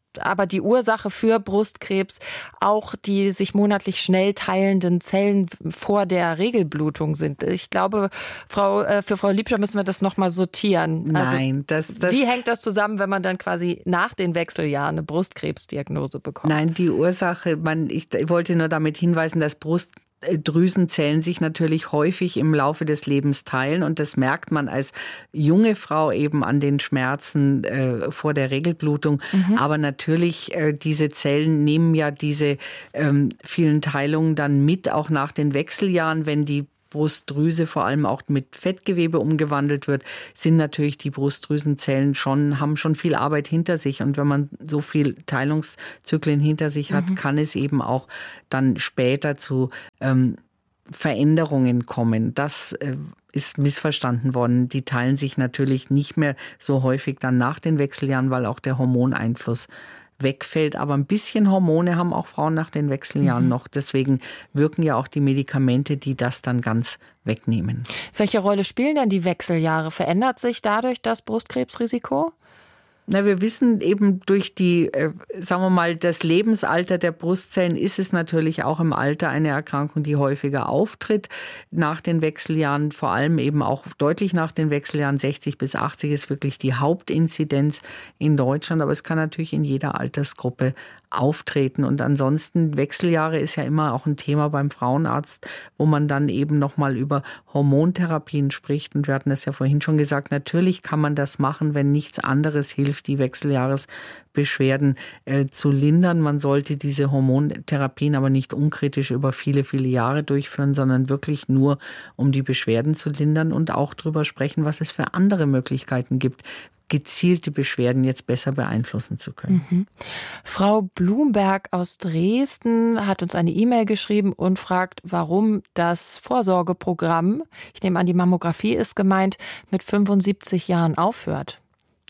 aber die Ursache für Brustkrebs auch die sich monatlich schnell teilenden Zellen vor der Regelblutung sind. Ich glaube, Frau, äh, für Frau Liebscher müssen wir das nochmal sortieren. Nein, also, das, das... Wie hängt das zusammen, wenn man dann quasi nach den Wechseljahren eine Brustkrebsdiagnose bekommt? Nein, die Ursache, man, ich, ich wollte nur damit hinweisen, dass Brust Drüsenzellen sich natürlich häufig im Laufe des Lebens teilen und das merkt man als junge Frau eben an den Schmerzen äh, vor der Regelblutung. Mhm. Aber natürlich, äh, diese Zellen nehmen ja diese ähm, vielen Teilungen dann mit, auch nach den Wechseljahren, wenn die Brustdrüse vor allem auch mit Fettgewebe umgewandelt wird, sind natürlich die Brustdrüsenzellen schon, haben schon viel Arbeit hinter sich. Und wenn man so viel Teilungszyklen hinter sich hat, mhm. kann es eben auch dann später zu ähm, Veränderungen kommen. Das äh, ist missverstanden worden. Die teilen sich natürlich nicht mehr so häufig dann nach den Wechseljahren, weil auch der Hormoneinfluss wegfällt. Aber ein bisschen Hormone haben auch Frauen nach den Wechseljahren mhm. noch. Deswegen wirken ja auch die Medikamente, die das dann ganz wegnehmen. Welche Rolle spielen denn die Wechseljahre? Verändert sich dadurch das Brustkrebsrisiko? Na, wir wissen eben durch die, äh, sagen wir mal, das Lebensalter der Brustzellen ist es natürlich auch im Alter eine Erkrankung, die häufiger auftritt. Nach den Wechseljahren, vor allem eben auch deutlich nach den Wechseljahren, sechzig bis achtzig ist wirklich die Hauptinzidenz in Deutschland. Aber es kann natürlich in jeder Altersgruppe auftreten. Und ansonsten, Wechseljahre ist ja immer auch ein Thema beim Frauenarzt, wo man dann eben nochmal über Hormontherapien spricht. Und wir hatten das ja vorhin schon gesagt, natürlich kann man das machen, wenn nichts anderes hilft, die Wechseljahresbeschwerden äh, zu lindern. Man sollte diese Hormontherapien aber nicht unkritisch über viele, viele Jahre durchführen, sondern wirklich nur, um die Beschwerden zu lindern und auch drüber sprechen, was es für andere Möglichkeiten gibt, gezielte Beschwerden jetzt besser beeinflussen zu können. Mhm. Frau Blumberg aus Dresden hat uns eine E-Mail geschrieben und fragt, warum das Vorsorgeprogramm, ich nehme an, die Mammographie ist gemeint, mit fünfundsiebzig Jahren aufhört.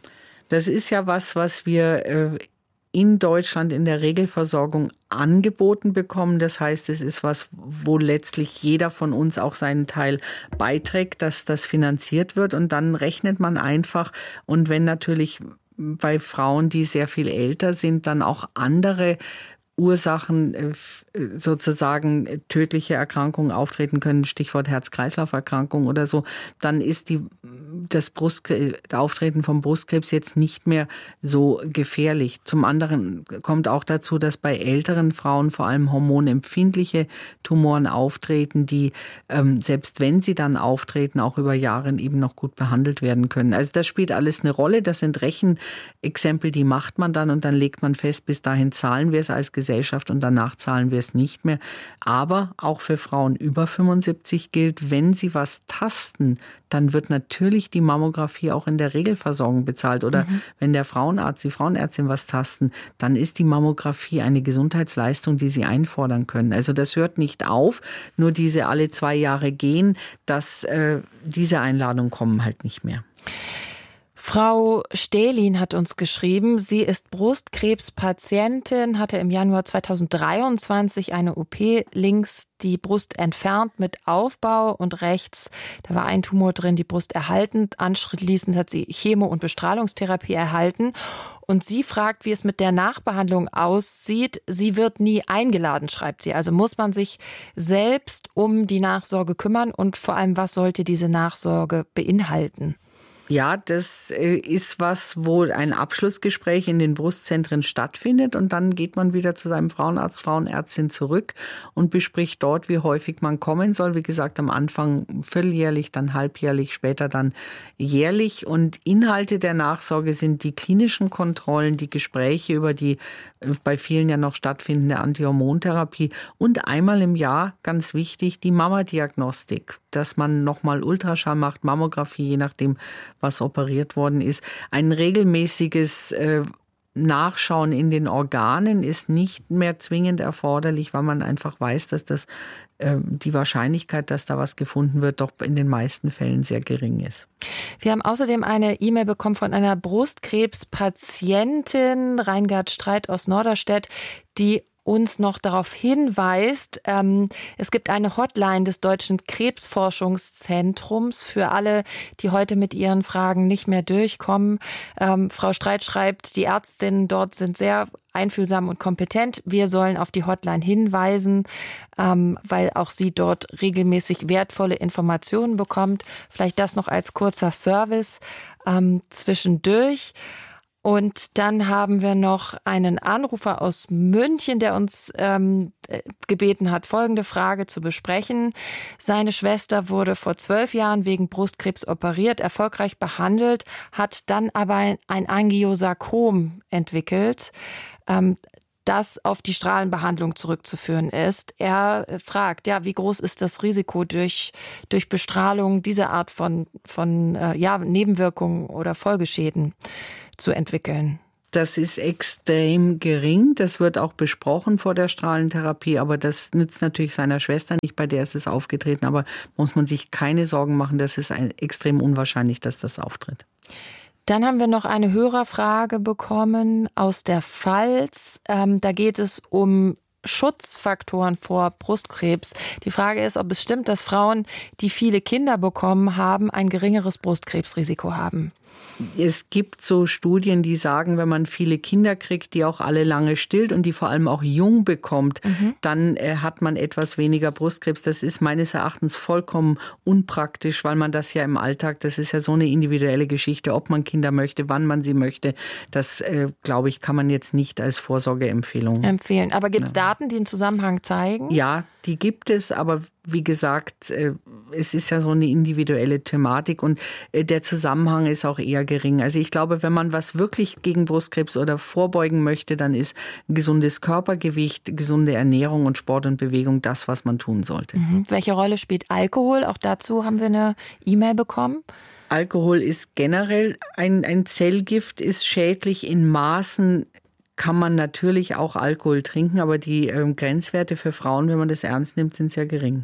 Das ist ja was, was wir äh, in Deutschland in der Regelversorgung angeboten bekommen. Das heißt, es ist was, wo letztlich jeder von uns auch seinen Teil beiträgt, dass das finanziert wird. Und dann rechnet man einfach. Und wenn natürlich bei Frauen, die sehr viel älter sind, dann auch andere Ursachen, sozusagen tödliche Erkrankungen auftreten können, Stichwort Herz-Kreislauf-Erkrankung oder so, dann ist die, das Brustkrebs, Auftreten von Brustkrebs jetzt nicht mehr so gefährlich. Zum anderen kommt auch dazu, dass bei älteren Frauen vor allem hormonempfindliche Tumoren auftreten, die, ähm, selbst wenn sie dann auftreten, auch über Jahre eben noch gut behandelt werden können. Also das spielt alles eine Rolle. Das sind Rechenexempel, die macht man dann und dann legt man fest, bis dahin zahlen wir es als Gesellschaft und danach zahlen wir es nicht mehr. Aber auch für Frauen über fünfundsiebzig gilt, wenn sie was tasten, dann wird natürlich die Mammographie auch in der Regelversorgung bezahlt. Oder mhm. wenn der Frauenarzt, die Frauenärztin was tasten, dann ist die Mammographie eine Gesundheitsleistung, die sie einfordern können. Also das hört nicht auf, nur diese alle zwei Jahre gehen, dass äh, diese Einladungen kommen halt nicht mehr. Frau Stählin hat uns geschrieben, sie ist Brustkrebspatientin, hatte im Januar zweitausenddreiundzwanzig eine O P, links die Brust entfernt mit Aufbau und rechts, da war ein Tumor drin, die Brust erhalten. Anschließend hat sie Chemo- und Bestrahlungstherapie erhalten. Und sie fragt, wie es mit der Nachbehandlung aussieht. Sie wird nie eingeladen, schreibt sie. Also muss man sich selbst um die Nachsorge kümmern und vor allem, was sollte diese Nachsorge beinhalten? Ja, das ist was, wo ein Abschlussgespräch in den Brustzentren stattfindet und dann geht man wieder zu seinem Frauenarzt, Frauenärztin zurück und bespricht dort, wie häufig man kommen soll. Wie gesagt, am Anfang vierteljährlich, dann halbjährlich, später dann jährlich. Und Inhalte der Nachsorge sind die klinischen Kontrollen, die Gespräche über die bei vielen ja noch stattfindende Antihormontherapie und einmal im Jahr, ganz wichtig, die Mama-Diagnostik, dass man nochmal Ultraschall macht, Mammographie, je nachdem, was operiert worden ist. Ein regelmäßiges äh, Nachschauen in den Organen ist nicht mehr zwingend erforderlich, weil man einfach weiß, dass das äh, die Wahrscheinlichkeit, dass da was gefunden wird, doch in den meisten Fällen sehr gering ist. Wir haben außerdem eine E-Mail bekommen von einer Brustkrebspatientin, Reingard Streit aus Norderstedt, die uns noch darauf hinweist, ähm, es gibt eine Hotline des Deutschen Krebsforschungszentrums für alle, die heute mit ihren Fragen nicht mehr durchkommen. Ähm, Frau Streit schreibt, die Ärztinnen dort sind sehr einfühlsam und kompetent. Wir sollen auf die Hotline hinweisen, ähm, weil auch sie dort regelmäßig wertvolle Informationen bekommt. Vielleicht das noch als kurzer Service ähm, zwischendurch. Und dann haben wir noch einen Anrufer aus München, der uns ähm, gebeten hat, folgende Frage zu besprechen. Seine Schwester wurde vor zwölf Jahren wegen Brustkrebs operiert, erfolgreich behandelt, hat dann aber ein Angiosarkom entwickelt, ähm, das auf die Strahlenbehandlung zurückzuführen ist. Er fragt, ja, wie groß ist das Risiko durch, durch Bestrahlung, diese Art von, von äh, ja, Nebenwirkungen oder Folgeschäden zu entwickeln? Das ist extrem gering. Das wird auch besprochen vor der Strahlentherapie, aber das nützt natürlich seiner Schwester nicht, bei der ist es aufgetreten. Aber muss man sich keine Sorgen machen, das ist ein, extrem unwahrscheinlich, dass das auftritt. Dann haben wir noch eine Hörerfrage bekommen aus der Pfalz. Ähm, da geht es um Schutzfaktoren vor Brustkrebs. Die Frage ist, ob es stimmt, dass Frauen, die viele Kinder bekommen haben, ein geringeres Brustkrebsrisiko haben. Es gibt so Studien, die sagen, wenn man viele Kinder kriegt, die auch alle lange stillt und die vor allem auch jung bekommt, mhm. dann äh, hat man etwas weniger Brustkrebs. Das ist meines Erachtens vollkommen unpraktisch, weil man das ja im Alltag, das ist ja so eine individuelle Geschichte, ob man Kinder möchte, wann man sie möchte. Das, äh, glaube ich, kann man jetzt nicht als Vorsorgeempfehlung empfehlen. Aber gibt es ja. Daten, die einen Zusammenhang zeigen? Ja, die gibt es, aber wie gesagt, es ist ja so eine individuelle Thematik und der Zusammenhang ist auch eher gering. Also ich glaube, wenn man was wirklich gegen Brustkrebs oder vorbeugen möchte, dann ist ein gesundes Körpergewicht, gesunde Ernährung und Sport und Bewegung das, was man tun sollte. Mhm. Welche Rolle spielt Alkohol? Auch dazu haben wir eine E-Mail bekommen. Alkohol ist generell ein, ein Zellgift, ist schädlich in Maßen. Kann man natürlich auch Alkohol trinken, aber die ähm, Grenzwerte für Frauen, wenn man das ernst nimmt, sind sehr gering.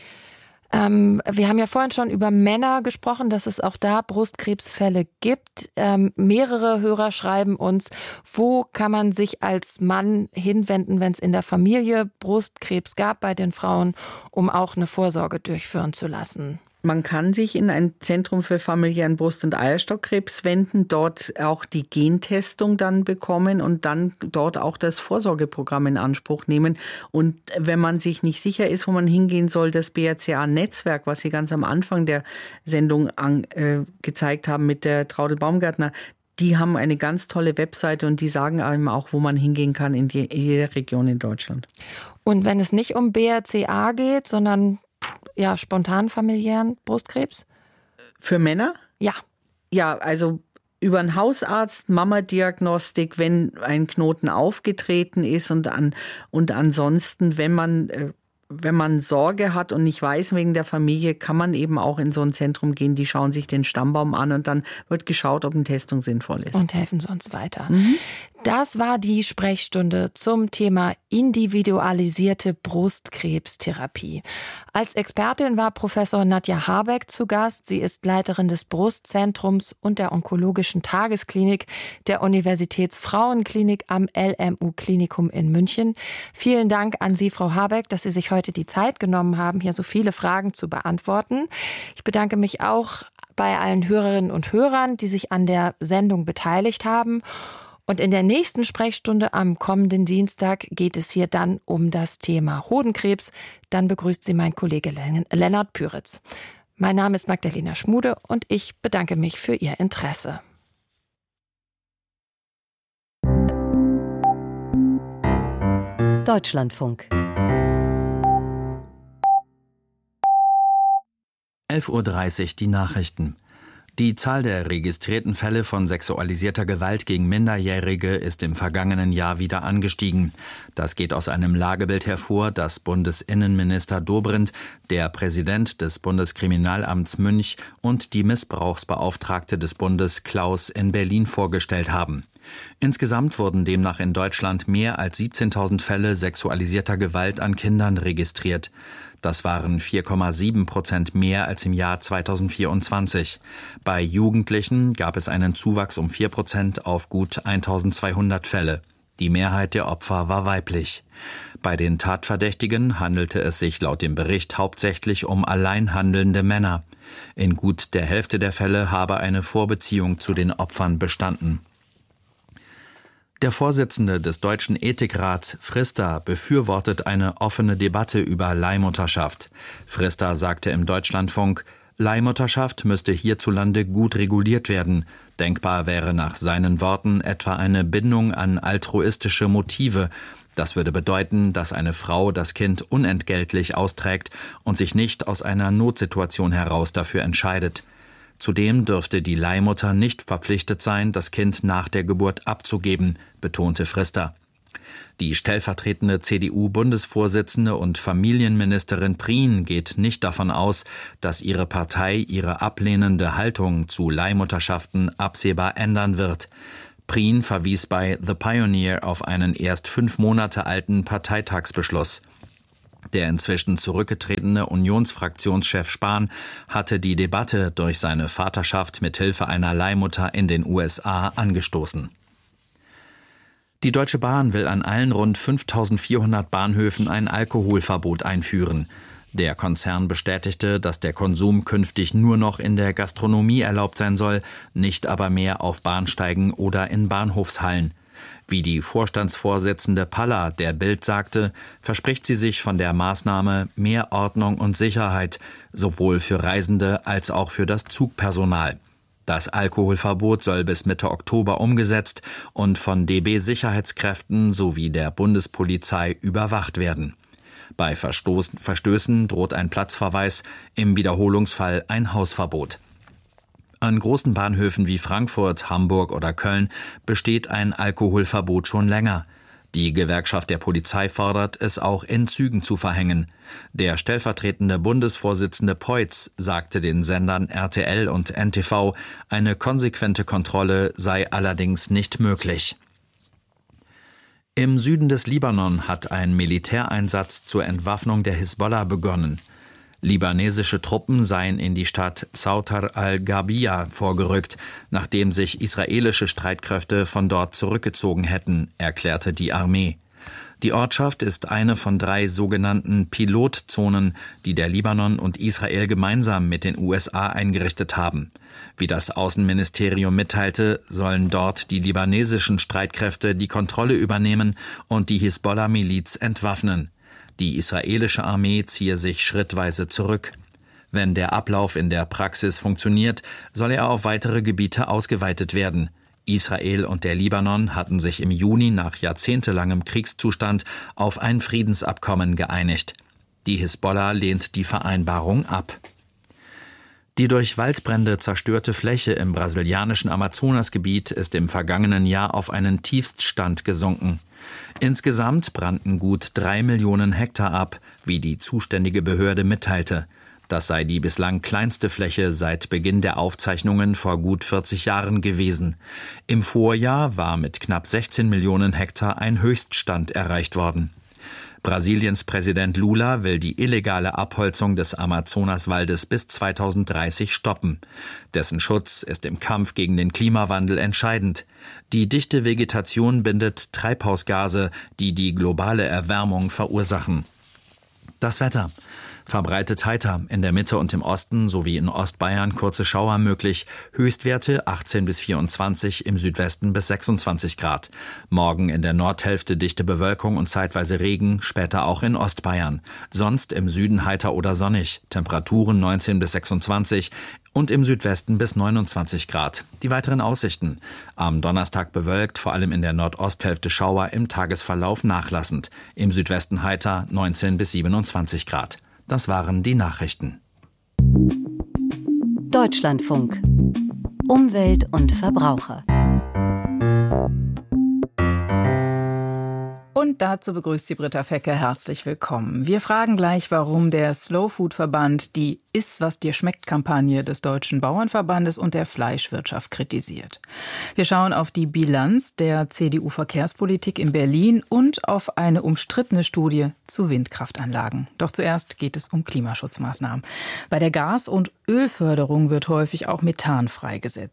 Ähm, wir haben ja vorhin schon über Männer gesprochen, dass es auch da Brustkrebsfälle gibt. Ähm, mehrere Hörer schreiben uns, wo kann man sich als Mann hinwenden, wenn es in der Familie Brustkrebs gab bei den Frauen, um auch eine Vorsorge durchführen zu lassen? Man kann sich in ein Zentrum für familiären Brust- und Eierstockkrebs wenden, dort auch die Gentestung dann bekommen und dann dort auch das Vorsorgeprogramm in Anspruch nehmen. Und wenn man sich nicht sicher ist, wo man hingehen soll, das B R C A-Netzwerk, was Sie ganz am Anfang der Sendung an, äh, gezeigt haben mit der Traudl Baumgärtner, die haben eine ganz tolle Webseite und die sagen einem auch, wo man hingehen kann in, die, in jeder Region in Deutschland. Und wenn es nicht um B R C A geht, sondern ja, spontan familiären Brustkrebs? Für Männer? Ja. Ja, also über einen Hausarzt, Mama-Diagnostik, wenn ein Knoten aufgetreten ist und, an, und ansonsten, wenn man, wenn man Sorge hat und nicht weiß wegen der Familie, kann man eben auch in so ein Zentrum gehen, die schauen sich den Stammbaum an und dann wird geschaut, ob eine Testung sinnvoll ist. Und helfen sonst weiter. Mhm. Das war die Sprechstunde zum Thema individualisierte Brustkrebstherapie. Als Expertin war Professor Nadja Habeck zu Gast. Sie ist Leiterin des Brustzentrums und der onkologischen Tagesklinik der Universitätsfrauenklinik am L M U-Klinikum in München. Vielen Dank an Sie, Frau Habeck, dass Sie sich heute die Zeit genommen haben, hier so viele Fragen zu beantworten. Ich bedanke mich auch bei allen Hörerinnen und Hörern, die sich an der Sendung beteiligt haben. Und in der nächsten Sprechstunde am kommenden Dienstag geht es hier dann um das Thema Hodenkrebs. Dann begrüßt Sie mein Kollege Lennart Püritz. Mein Name ist Magdalena Schmude und ich bedanke mich für Ihr Interesse. Deutschlandfunk. elf Uhr dreißig die Nachrichten. Die Zahl der registrierten Fälle von sexualisierter Gewalt gegen Minderjährige ist im vergangenen Jahr wieder angestiegen. Das geht aus einem Lagebild hervor, das Bundesinnenminister Dobrindt, der Präsident des Bundeskriminalamts Münch und die Missbrauchsbeauftragte des Bundes Klaus in Berlin vorgestellt haben. Insgesamt wurden demnach in Deutschland mehr als siebzehntausend Fälle sexualisierter Gewalt an Kindern registriert. Das waren vier Komma sieben Prozent mehr als im Jahr zweitausendvierundzwanzig. Bei Jugendlichen gab es einen Zuwachs um vier Prozent auf gut eintausendzweihundert Fälle. Die Mehrheit der Opfer war weiblich. Bei den Tatverdächtigen handelte es sich laut dem Bericht hauptsächlich um allein handelnde Männer. In gut der Hälfte der Fälle habe eine Vorbeziehung zu den Opfern bestanden. Der Vorsitzende des Deutschen Ethikrats, Pfister, befürwortet eine offene Debatte über Leihmutterschaft. Pfister sagte im Deutschlandfunk, Leihmutterschaft müsste hierzulande gut reguliert werden. Denkbar wäre nach seinen Worten etwa eine Bindung an altruistische Motive. Das würde bedeuten, dass eine Frau das Kind unentgeltlich austrägt und sich nicht aus einer Notsituation heraus dafür entscheidet. Zudem dürfte die Leihmutter nicht verpflichtet sein, das Kind nach der Geburt abzugeben, betonte Pfister. Die stellvertretende C D U-Bundesvorsitzende und Familienministerin Prien geht nicht davon aus, dass ihre Partei ihre ablehnende Haltung zu Leihmutterschaften absehbar ändern wird. Prien verwies bei The Pioneer auf einen erst fünf Monate alten Parteitagsbeschluss. Der inzwischen zurückgetretene Unionsfraktionschef Spahn hatte die Debatte durch seine Vaterschaft mit Hilfe einer Leihmutter in den U S A angestoßen. Die Deutsche Bahn will an allen rund fünftausendvierhundert Bahnhöfen ein Alkoholverbot einführen. Der Konzern bestätigte, dass der Konsum künftig nur noch in der Gastronomie erlaubt sein soll, nicht aber mehr auf Bahnsteigen oder in Bahnhofshallen. Wie die Vorstandsvorsitzende Palla der Bild sagte, verspricht sie sich von der Maßnahme mehr Ordnung und Sicherheit, sowohl für Reisende als auch für das Zugpersonal. Das Alkoholverbot soll bis Mitte Oktober umgesetzt und von D B-Sicherheitskräften sowie der Bundespolizei überwacht werden. Bei Verstoß, Verstößen droht ein Platzverweis, im Wiederholungsfall ein Hausverbot. An großen Bahnhöfen wie Frankfurt, Hamburg oder Köln besteht ein Alkoholverbot schon länger. Die Gewerkschaft der Polizei fordert, es auch in Zügen zu verhängen. Der stellvertretende Bundesvorsitzende Peutz sagte den Sendern R T L und N T V, eine konsequente Kontrolle sei allerdings nicht möglich. Im Süden des Libanon hat ein Militäreinsatz zur Entwaffnung der Hisbollah begonnen. Libanesische Truppen seien in die Stadt Sautar al-Ghabia vorgerückt, nachdem sich israelische Streitkräfte von dort zurückgezogen hätten, erklärte die Armee. Die Ortschaft ist eine von drei sogenannten Pilotzonen, die der Libanon und Israel gemeinsam mit den U S A eingerichtet haben. Wie das Außenministerium mitteilte, sollen dort die libanesischen Streitkräfte die Kontrolle übernehmen und die Hisbollah-Miliz entwaffnen. Die israelische Armee ziehe sich schrittweise zurück. Wenn der Ablauf in der Praxis funktioniert, soll er auf weitere Gebiete ausgeweitet werden. Israel und der Libanon hatten sich im Juni nach jahrzehntelangem Kriegszustand auf ein Friedensabkommen geeinigt. Die Hisbollah lehnt die Vereinbarung ab. Die durch Waldbrände zerstörte Fläche im brasilianischen Amazonasgebiet ist im vergangenen Jahr auf einen Tiefststand gesunken. Insgesamt brannten gut drei Millionen Hektar ab, wie die zuständige Behörde mitteilte. Das sei die bislang kleinste Fläche seit Beginn der Aufzeichnungen vor gut vierzig Jahren gewesen. Im Vorjahr war mit knapp sechzehn Millionen Hektar ein Höchststand erreicht worden. Brasiliens Präsident Lula will die illegale Abholzung des Amazonaswaldes bis zweitausenddreißig stoppen. Dessen Schutz ist im Kampf gegen den Klimawandel entscheidend. Die dichte Vegetation bindet Treibhausgase, die die globale Erwärmung verursachen. Das Wetter. Verbreitet heiter, in der Mitte und im Osten sowie in Ostbayern kurze Schauer möglich, Höchstwerte achtzehn bis vierundzwanzig, im Südwesten bis sechsundzwanzig Grad. Morgen in der Nordhälfte dichte Bewölkung und zeitweise Regen, später auch in Ostbayern. Sonst im Süden heiter oder sonnig, Temperaturen neunzehn bis sechsundzwanzig und im Südwesten bis neunundzwanzig Grad. Die weiteren Aussichten. Am Donnerstag bewölkt, vor allem in der Nordosthälfte Schauer, im Tagesverlauf nachlassend. Im Südwesten heiter neunzehn bis siebenundzwanzig Grad. Das waren die Nachrichten. Deutschlandfunk. Umwelt und Verbraucher. Und dazu begrüßt sie Britta Fecke. Herzlich willkommen. Wir fragen gleich, warum der Slow Food Verband die Iss, was dir schmeckt Kampagne des Deutschen Bauernverbandes und der Fleischwirtschaft kritisiert. Wir schauen auf die Bilanz der C D U-Verkehrspolitik in Berlin und auf eine umstrittene Studie zu Windkraftanlagen. Doch zuerst geht es um Klimaschutzmaßnahmen. Bei der Gas- und Ölförderung wird häufig auch Methan freigesetzt.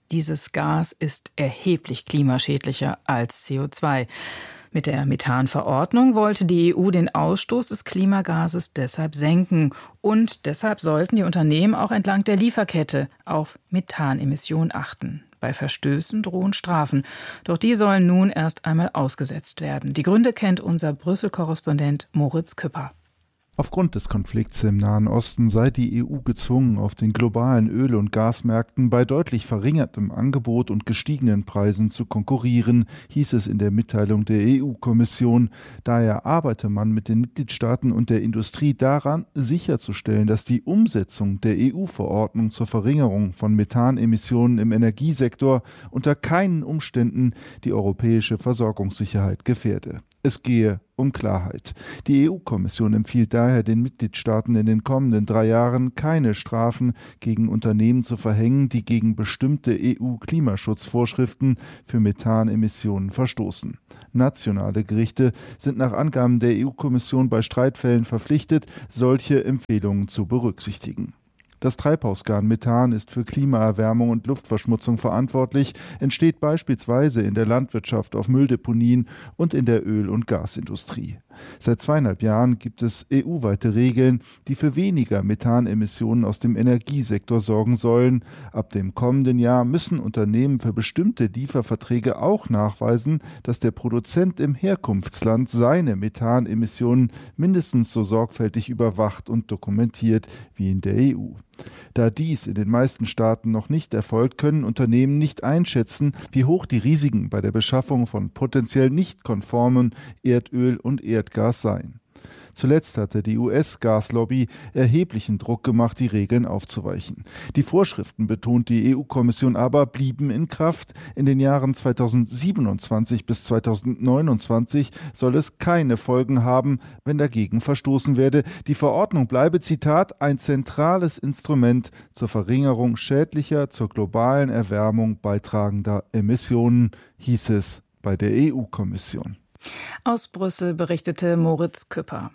Dieses Gas ist erheblich klimaschädlicher als C O zwei. Mit der Methanverordnung wollte die E U den Ausstoß des Klimagases deshalb senken. Und deshalb sollten die Unternehmen auch entlang der Lieferkette auf Methanemissionen achten. Bei Verstößen drohen Strafen. Doch die sollen nun erst einmal ausgesetzt werden. Die Gründe kennt unser Brüssel-Korrespondent Moritz Küpper. Aufgrund des Konflikts im Nahen Osten sei die E U gezwungen, auf den globalen Öl- und Gasmärkten bei deutlich verringertem Angebot und gestiegenen Preisen zu konkurrieren, hieß es in der Mitteilung der E U-Kommission. Daher arbeite man mit den Mitgliedstaaten und der Industrie daran, sicherzustellen, dass die Umsetzung der E U-Verordnung zur Verringerung von Methanemissionen im Energiesektor unter keinen Umständen die europäische Versorgungssicherheit gefährde. Es gehe um Klarheit. Die E U-Kommission empfiehlt daher den Mitgliedstaaten in den kommenden drei Jahren keine Strafen gegen Unternehmen zu verhängen, die gegen bestimmte E U-Klimaschutzvorschriften für Methanemissionen verstoßen. Nationale Gerichte sind nach Angaben der E U-Kommission bei Streitfällen verpflichtet, solche Empfehlungen zu berücksichtigen. Das Treibhausgas Methan ist für Klimaerwärmung und Luftverschmutzung verantwortlich, entsteht beispielsweise in der Landwirtschaft auf Mülldeponien und in der Öl- und Gasindustrie. Seit zweieinhalb Jahren gibt es E U-weite Regeln, die für weniger Methanemissionen aus dem Energiesektor sorgen sollen. Ab dem kommenden Jahr müssen Unternehmen für bestimmte Lieferverträge auch nachweisen, dass der Produzent im Herkunftsland seine Methanemissionen mindestens so sorgfältig überwacht und dokumentiert wie in der E U. Da dies in den meisten Staaten noch nicht erfolgt, können Unternehmen nicht einschätzen, wie hoch die Risiken bei der Beschaffung von potenziell nicht konformen Erdöl und Erdgas seien. Zuletzt hatte die U S-Gaslobby erheblichen Druck gemacht, die Regeln aufzuweichen. Die Vorschriften, betont die E U-Kommission aber, blieben in Kraft. In den Jahren zweitausendsiebenundzwanzig bis zweitausendneunundzwanzig soll es keine Folgen haben, wenn dagegen verstoßen werde. Die Verordnung bleibe, Zitat, ein zentrales Instrument zur Verringerung schädlicher, zur globalen Erwärmung beitragender Emissionen, hieß es bei der E U-Kommission. Aus Brüssel berichtete Moritz Küpper.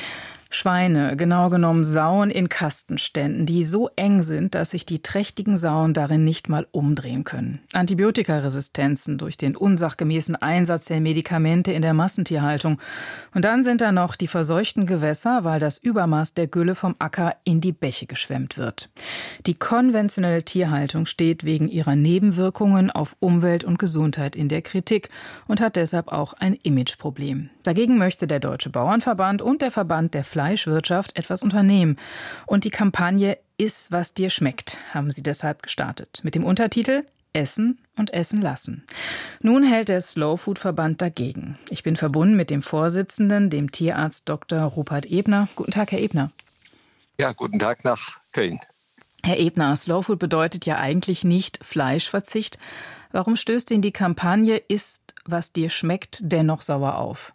Schweine, genau genommen Sauen in Kastenständen, die so eng sind, dass sich die trächtigen Sauen darin nicht mal umdrehen können. Antibiotikaresistenzen durch den unsachgemäßen Einsatz der Medikamente in der Massentierhaltung. Und dann sind da noch die verseuchten Gewässer, weil das Übermaß der Gülle vom Acker in die Bäche geschwemmt wird. Die konventionelle Tierhaltung steht wegen ihrer Nebenwirkungen auf Umwelt und Gesundheit in der Kritik und hat deshalb auch ein Imageproblem. Dagegen möchte der Deutsche Bauernverband und der Verband der Fleischwirtschaft etwas unternehmen. Und die Kampagne Iss, was dir schmeckt, haben sie deshalb gestartet. Mit dem Untertitel Essen und Essen lassen. Nun hält der Slow-Food-Verband dagegen. Ich bin verbunden mit dem Vorsitzenden, dem Tierarzt Doktor Rupert Ebner. Guten Tag, Herr Ebner. Ja, guten Tag nach Köln. Herr Ebner, Slow-Food bedeutet ja eigentlich nicht Fleischverzicht. Warum stößt Ihnen die Kampagne Iss, was dir schmeckt, dennoch sauer auf?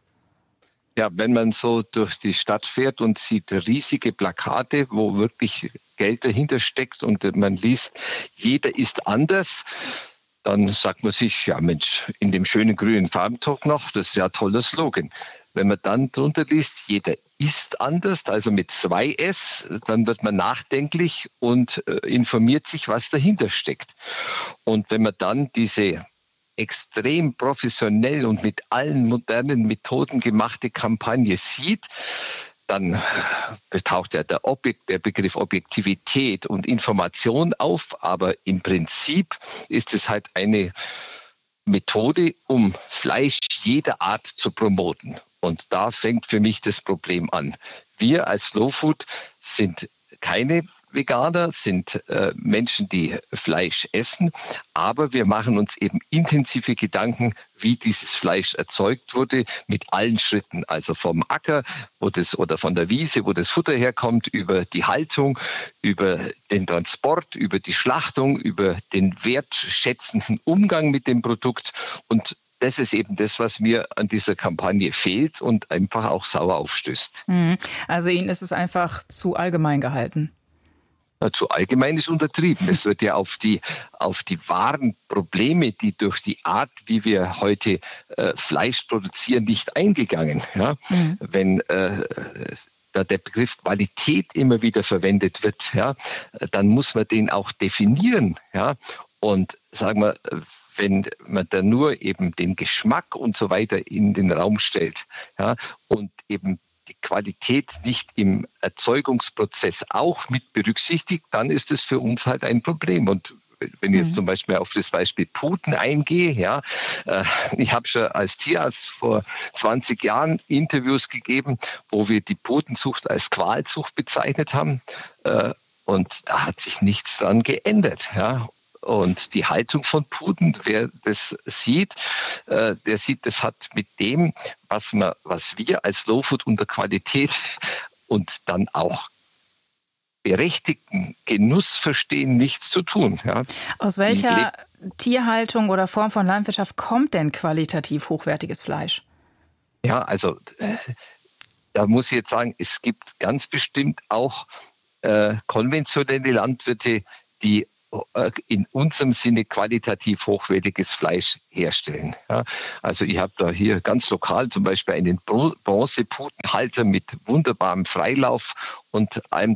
Ja, wenn man so durch die Stadt fährt und sieht riesige Plakate, wo wirklich Geld dahinter steckt und man liest, jeder ist anders, dann sagt man sich, ja Mensch, in dem schönen grünen Farbentopf noch, das ist ja ein toller Slogan. Wenn man dann drunter liest, jeder ist anders, also mit zwei S, dann wird man nachdenklich und informiert sich, was dahinter steckt. Und wenn man dann diese extrem professionell und mit allen modernen Methoden gemachte Kampagne sieht, dann taucht ja der, Objekt, der Begriff Objektivität und Information auf. Aber im Prinzip ist es halt eine Methode, um Fleisch jeder Art zu promoten. Und da fängt für mich das Problem an. Wir als Slow Food sind keine Veganer, sind äh, Menschen, die Fleisch essen, aber wir machen uns eben intensive Gedanken, wie dieses Fleisch erzeugt wurde, mit allen Schritten, also vom Acker wo das, oder von der Wiese, wo das Futter herkommt, über die Haltung, über den Transport, über die Schlachtung, über den wertschätzenden Umgang mit dem Produkt. Und das ist eben das, was mir an dieser Kampagne fehlt und einfach auch sauer aufstößt. Also Ihnen ist es einfach zu allgemein gehalten? Zu allgemein ist untertrieben. Es wird ja auf die, auf die wahren Probleme, die durch die Art, wie wir heute äh, Fleisch produzieren, nicht eingegangen. Ja? Mhm. Wenn äh, da der Begriff Qualität immer wieder verwendet wird, ja, dann muss man den auch definieren. Ja? Und sagen wir, wenn man da nur eben den Geschmack und so weiter in den Raum stellt, ja, und eben die Qualität nicht im Erzeugungsprozess auch mit berücksichtigt, dann ist es für uns halt ein Problem. Und wenn ich jetzt zum Beispiel auf das Beispiel Puten eingehe, ja, äh, ich habe schon als Tierarzt vor zwanzig Jahren Interviews gegeben, wo wir die Putenzucht als Qualzucht bezeichnet haben, äh, und da hat sich nichts dran geändert, ja. Und die Haltung von Puten, wer das sieht, äh, der sieht, das hat mit dem, was man, was wir als Slow Food unter Qualität und dann auch berechtigten Genuss verstehen, nichts zu tun. Ja. Aus welcher Tierhaltung oder Form von Landwirtschaft kommt denn qualitativ hochwertiges Fleisch? Ja, also äh, da muss ich jetzt sagen, es gibt ganz bestimmt auch äh, konventionelle Landwirte, die in unserem Sinne qualitativ hochwertiges Fleisch herstellen. Ja, also ich habe da hier ganz lokal zum Beispiel einen Bronzeputenhalter mit wunderbarem Freilauf und allem